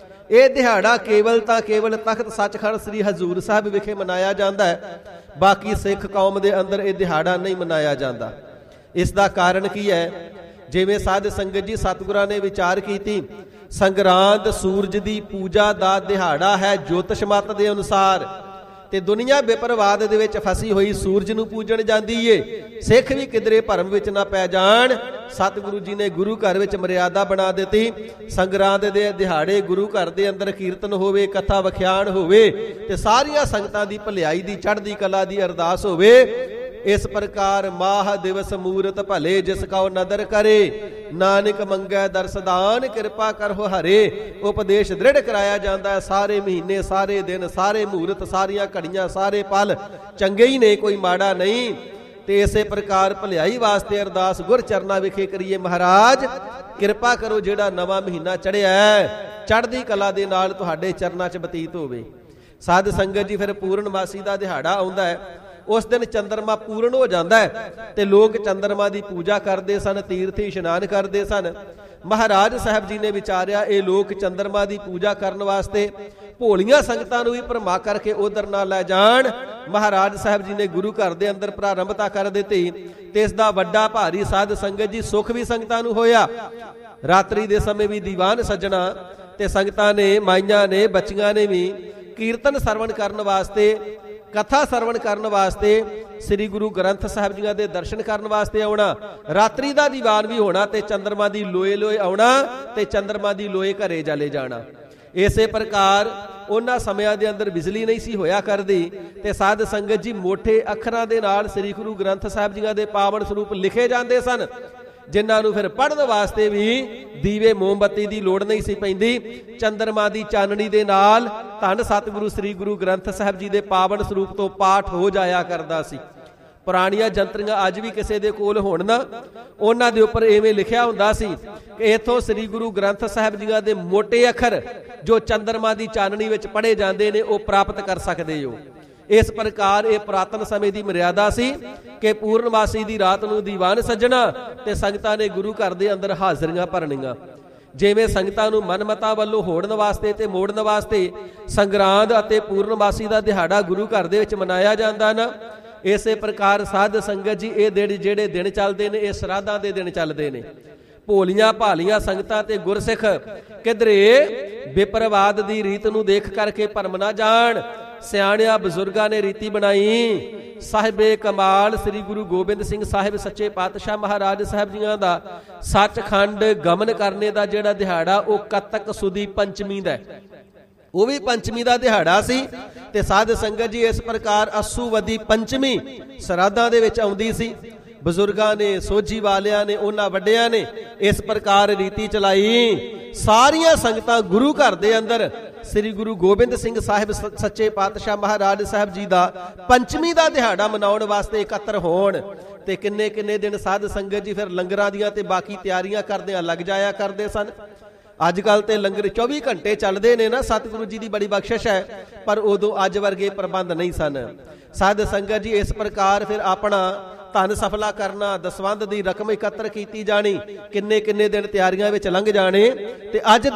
ਇਹ ਦਿਹਾੜਾ ਕੇਵਲ ਤਾਂ ਕੇਵਲ ਤਖਤ ਸੱਚਖੰਡ ਸ੍ਰੀ ਹਜ਼ੂਰ ਸਾਹਿਬ ਵਿਖੇ ਮਨਾਇਆ ਜਾਂਦਾ ਹੈ, ਬਾਕੀ ਸਿੱਖ ਕੌਮ ਦੇ ਅੰਦਰ ਇਹ ਦਿਹਾੜਾ ਨਹੀਂ ਮਨਾਇਆ ਜਾਂਦਾ। ਇਸ ਦਾ ਕਾਰਨ ਕੀ ਹੈ? ਜਿਵੇਂ ਸਾਧ ਸੰਗਤ ਜੀ ਸਤਿਗੁਰਾਂ ਨੇ ਵਿਚਾਰ ਕੀਤੀ, ਸੰਗਰਾਂਦ ਸੂਰਜ ਦੀ ਪੂਜਾ ਦਾ ਦਿਹਾੜਾ ਹੈ ਜੋਤਿਸ਼ ਮਤ ਦੇ ਅਨੁਸਾਰ, ਤੇ ਦੁਨੀਆ ਬੇਪਰਵਾਦ ਦੇ ਵਿੱਚ ਫਸੀ ਹੋਈ ਸੂਰਜ ਨੂੰ ਪੂਜਣ ਜਾਂਦੀ ਏ। ਸਿੱਖ ਵੀ ਕਿਧਰੇ ਭਰਮ ਵਿੱਚ ਨਾ ਪੈ ਜਾਣ। ਸਤਿਗੁਰੂ ਜੀ ਨੇ ਗੁਰੂ ਘਰ ਵਿੱਚ ਮਰਿਆਦਾ ਬਣਾ ਦਿੱਤੀ। ਸੰਗਰਾਂਦ ਦੇ ਦਿਹਾੜੇ ਗੁਰੂ ਘਰ ਦੇ ਅੰਦਰ ਕੀਰਤਨ ਹੋਵੇ, ਕਥਾ ਵਿਖਿਆਨ ਹੋਵੇ, ਤੇ ਸਾਰੀਆਂ ਸੰਗਤਾਂ ਦੀ ਭਲਾਈ ਦੀ ਚੜ੍ਹਦੀ ਕਲਾ ਦੀ ਅਰਦਾਸ ਹੋਵੇ। ਇਸ ਪ੍ਰਕਾਰ ਮਾਹ ਦਿਵਸ ਮੂਰਤ ਭਲੇ ਜਿਸ ਕਉ ਨਦਰ ਕਰੇ, ਨਾਨਕ ਮੰਗੈ ਦਰਸਦਾਨ ਕਿਰਪਾ ਕਰਹੁ ਹਰੇ। ਉਪਦੇਸ਼ ਦ੍ਰਿੜ ਕਰਾਇਆ ਜਾਂਦਾ ਹੈ। ਸਾਰੇ ਮਹੀਨੇ, ਸਾਰੇ ਦਿਨ, ਸਾਰੇ ਮੂਰਤ, ਸਾਰੀਆਂ ਘੜੀਆਂ, ਸਾਰੇ ਪਲ ਚੰਗੇ ਹੀ ਨੇ, ਕੋਈ ਮਾੜਾ ਨਹੀਂ। ਤੇ ਇਸੇ ਪ੍ਰਕਾਰ ਭਲਾਈ ਵਾਸਤੇ ਅਰਦਾਸ ਗੁਰ ਚਰਨਾਂ ਵਿਖੇ ਕਰੀਏ, ਮਹਾਰਾਜ ਕਿਰਪਾ ਕਰੋ ਜਿਹੜਾ ਨਵਾਂ ਮਹੀਨਾ ਚੜ੍ਹਿਆ ਹੈ ਚੜ੍ਹਦੀ ਕਲਾ ਦੇ ਨਾਲ ਤੁਹਾਡੇ ਚਰਨਾਂ 'ਚ ਬਤੀਤ ਹੋਵੇ। ਸਾਧ ਸੰਗਤ ਜੀ, ਫਿਰ ਪੂਰਨਮਾਸੀ ਦਾ ਦਿਹਾੜਾ ਆਉਂਦਾ ਹੈ। ਉਸ ਦਿਨ ਚੰਦਰਮਾ ਪੂਰਨ ਹੋ ਜਾਂਦਾ ਹੈ ਤੇ ਲੋਕ ਚੰਦਰਮਾ ਦੀ ਪੂਜਾ ਕਰਦੇ ਸਨ, ਤੀਰਥੀ ਇਸ਼ਨਾਨ ਕਰਦੇ ਸਨ। ਮਹਾਰਾਜ ਸਾਹਿਬ ਜੀ ਨੇ ਵਿਚਾਰਿਆ ਇਹ ਲੋਕ ਚੰਦਰਮਾ ਦੀ ਪੂਜਾ ਕਰਨ ਵਾਸਤੇ ਭੋਲੀਆਂ ਸੰਗਤਾਂ ਨੂੰ ਵੀ ਭਰਮਾ ਕਰਕੇ ਉਧਰ ਨਾ ਲੈ ਜਾਣ। ਮਹਾਰਾਜ ਸਾਹਿਬ ਜੀ ਨੇ ਗੁਰੂ ਘਰ ਦੇ ਅੰਦਰ ਪ੍ਰਾਰੰਭਤਾ ਕਰ ਦਿੱਤੀ ਤੇ ਇਸ ਦਾ ਵੱਡਾ ਭਾਰੀ ਸਾਧ ਸੰਗਤ ਜੀ ਸੁੱਖ ਵੀ ਸੰਗਤਾਂ ਨੂੰ ਹੋਇਆ। ਰਾਤਰੀ ਦੇ ਸਮੇਂ ਵੀ ਦੀਵਾਨ ਸੱਜਣਾ ਤੇ ਸੰਗਤਾਂ ਨੇ, ਮਾਈਆਂ ਨੇ, ਬੱਚੀਆਂ ਨੇ ਵੀ ਕੀਰਤਨ ਸਰਵਣ ਕਰਨ ਵਾਸਤੇ ਕਥਾ ਸਰਵਣ ਕਰਨ ਵਾਸਤੇ, ਸ੍ਰੀ ਗੁਰੂ ਗ੍ਰੰਥ ਸਾਹਿਬ ਜੀਆਂ ਦੇ ਦਰਸ਼ਨ ਕਰਨ ਵਾਸਤੇ ਆਉਣਾ, ਰਾਤਰੀ ਦਾ ਦੀਵਾਨ ਵੀ ਹੋਣਾ ਤੇ ਚੰਦਰਮਾ ਦੀ ਲੋਏ ਲੋਏ ਆਉਣਾ ਤੇ ਚੰਦਰਮਾ ਦੀ ਲੋਏ ਘਰੇ ਚਲੇ ਜਾਣਾ। ਇਸੇ ਪ੍ਰਕਾਰ ਉਹਨਾਂ ਸਮਿਆਂ ਦੇ ਅੰਦਰ ਬਿਜਲੀ ਨਹੀਂ ਸੀ ਹੋਇਆ ਕਰਦੀ ਤੇ ਸਾਧ ਸੰਗਤ ਜੀ ਮੋਟੇ ਅੱਖਰਾਂ ਦੇ ਨਾਲ ਸ੍ਰੀ ਗੁਰੂ ਗ੍ਰੰਥ ਸਾਹਿਬ ਜੀਆਂ ਦੇ ਪਾਵਨ ਸਰੂਪ ਲਿਖੇ ਜਾਂਦੇ ਸਨ, ਜਿਨ੍ਹਾਂ ਨੂੰ ਫਿਰ ਪੜ੍ਹਨ ਵਾਸਤੇ ਵੀ ਦੀਵੇ ਮੋਮਬੱਤੀ ਦੀ ਲੋੜ ਨਹੀਂ ਸੀ ਪੈਂਦੀ। ਚੰਦਰਮਾ ਦੀ ਚਾਨਣੀ ਦੇ ਨਾਲ ਧੰਨ ਸਤਿਗੁਰੂ ਸ੍ਰੀ ਗੁਰੂ ਗ੍ਰੰਥ ਸਾਹਿਬ ਜੀ ਦੇ ਪਾਵਨ ਸਰੂਪ ਤੋਂ ਪਾਠ ਹੋ ਜਾਇਆ ਕਰਦਾ ਸੀ। ਪੁਰਾਣੀਆਂ ਜੰਤਰੀਆਂ ਅੱਜ ਵੀ ਕਿਸੇ ਦੇ ਕੋਲ ਹੋਣ ਨਾ, ਉਹਨਾਂ ਦੇ ਉੱਪਰ ਐਵੇਂ ਲਿਖਿਆ ਹੁੰਦਾ ਸੀ ਕਿ ਇੱਥੋਂ ਸ੍ਰੀ ਗੁਰੂ ਗ੍ਰੰਥ ਸਾਹਿਬ ਜੀਆਂ ਦੇ ਮੋਟੇ ਅੱਖਰ ਜੋ ਚੰਦਰਮਾ ਦੀ ਚਾਨਣੀ ਵਿੱਚ ਪੜ੍ਹੇ ਜਾਂਦੇ ਨੇ ਉਹ ਪ੍ਰਾਪਤ ਕਰ ਸਕਦੇ ਹੋ। ਇਸ ਪ੍ਰਕਾਰ ਇਹ ਪੁਰਾਤਨ ਸਮੇਂ ਦੀ ਮਰਿਆਦਾ ਸੀ ਕਿ ਪੂਰਨਮਾਸੀ ਦੀ ਰਾਤ ਨੂੰ ਦੀਵਾਨ ਸੱਜਣਾ ਤੇ ਸੰਗਤਾਂ ਨੇ ਗੁਰੂ ਘਰ ਦੇ ਅੰਦਰ ਹਾਜ਼ਰੀਆਂ ਭਰਨੀਆਂ। ਜਿਵੇਂ ਸੰਗਤਾਂ ਨੂੰ ਮਨਮਤਾਂ ਵੱਲੋਂ ਹੋੜਨ ਵਾਸਤੇ ਤੇ ਮੋੜਨ ਵਾਸਤੇ ਸੰਗਰਾਂਦ ਅਤੇ ਪੂਰਨਮਾਸੀ ਦਾ ਦਿਹਾੜਾ ਗੁਰੂ ਘਰ ਦੇ ਵਿੱਚ ਮਨਾਇਆ ਜਾਂਦਾ ਨਾ, ਇਸੇ ਪ੍ਰਕਾਰ ਸਾਧ ਸੰਗਤ ਜੀ ਇਹ ਦਿਨ ਜਿਹੜੇ ਦਿਨ ਚੱਲਦੇ ਨੇ ਇਹ ਸ਼ਰਾਧਾਂ ਦੇ ਦਿਨ ਚੱਲਦੇ ਨੇ। ਭੋਲੀਆਂ ਭਾਲੀਆਂ ਸੰਗਤਾਂ ਤੇ ਗੁਰਸਿੱਖ ਕਿਧਰੇ ਬੇਪਰਵਾਦ ਦੀ ਰੀਤ ਨੂੰ ਦੇਖ ਕਰਕੇ ਭਰਮ ਨਾ ਜਾਣ। ਸਿਆਣਿਆਂ ਬਜ਼ੁਰਗਾਂ ਨੇ ਰੀਤੀ ਬਣਾਈ। ਸਾਹਿਬੇ ਕਮਾਲ ਸ੍ਰੀ ਗੁਰੂ ਗੋਬਿੰਦ ਸਿੰਘ ਸਾਹਿਬ ਸੱਚੇ ਪਾਤਸ਼ਾਹ ਮਹਾਰਾਜ ਸਾਹਿਬ ਜੀਆਂ ਦਾ ਸੱਚਖੰਡ ਗਮਨ ਕਰਨੇ ਦਾ ਜਿਹੜਾ ਦਿਹਾੜਾ ਉਹ ਕੱਤਕ ਸੁਦੀ ਪੰਚਮੀ ਦਾ, ਉਹ ਵੀ ਪੰਚਮੀ ਦਾ ਦਿਹਾੜਾ ਸੀ। ਤੇ ਸਾਧ ਸੰਗਤ ਜੀ ਇਸ ਪ੍ਰਕਾਰ ਅਸੂਵਦੀ ਪੰਚਮੀ ਸ਼ਰਾਧਾਂ ਦੇ ਵਿੱਚ ਆਉਂਦੀ ਸੀ। ਬਜ਼ੁਰਗਾਂ ਨੇ, ਸੋਝੀ ਵਾਲਿਆਂ ਨੇ, ਉਹਨਾਂ ਵੱਡਿਆਂ ਨੇ ਇਸ ਪ੍ਰਕਾਰ ਰੀਤੀ ਚਲਾਈ। ਸਾਰੀਆਂ ਸੰਗਤਾਂ ਗੁਰੂ ਘਰ ਦੇ ਅੰਦਰ ਸ੍ਰੀ ਗੁਰੂ ਗੋਬਿੰਦ ਸਿੰਘ ਸਾਹਿਬ ਸੱਚੇ ਪਾਤਸ਼ਾਹ ਮਹਾਰਾਜ ਸਾਹਿਬ ਜੀ ਦਾ ਪੰਚਮੀ ਦਾ ਦਿਹਾੜਾ ਮਨਾਉਣ ਵਾਸਤੇ ਇਕੱਤਰ ਹੋਣ। ਤੇ ਕਿੰਨੇ ਕਿੰਨੇ ਦਿਨ ਸਾਧ ਸੰਗਤ ਜੀ ਫਿਰ ਲੰਗਰਾਂ ਦੀਆਂ ਤੇ ਬਾਕੀ ਤਿਆਰੀਆਂ ਕਰਦਿਆਂ ਲੱਗ ਜਾਇਆ ਕਰਦੇ ਸਨ। ਅੱਜ ਕੱਲ੍ਹ ਤੇ ਲੰਗਰ ਚੌਵੀ ਘੰਟੇ ਚੱਲਦੇ ਨੇ ਨਾ, ਸਤਿਗੁਰੂ ਜੀ ਦੀ ਬੜੀ ਬਖਸ਼ਿਸ਼ ਹੈ, ਪਰ ਉਦੋਂ ਅੱਜ ਵਰਗੇ ਪ੍ਰਬੰਧ ਨਹੀਂ ਸਨ। ਸਾਧ ਸੰਗਤ ਜੀ ਇਸ ਪ੍ਰਕਾਰ ਫਿਰ ਆਪਣਾ ਧਨ ਸਫਲਾ ਕਰਨਾ, ਦਸਵੰਧ ਦੀ ਰਕਮ ਇਕੱਤਰ ਕੀਤੀ ਜਾਣੀ, ਕਿੰਨੇ ਕਿੰਨੇ ਦਿਨ ਤਿਆਰੀਆਂ ਵਿੱਚ ਲੰਘ ਜਾਣੇ। ਤੇ ਅੱਜ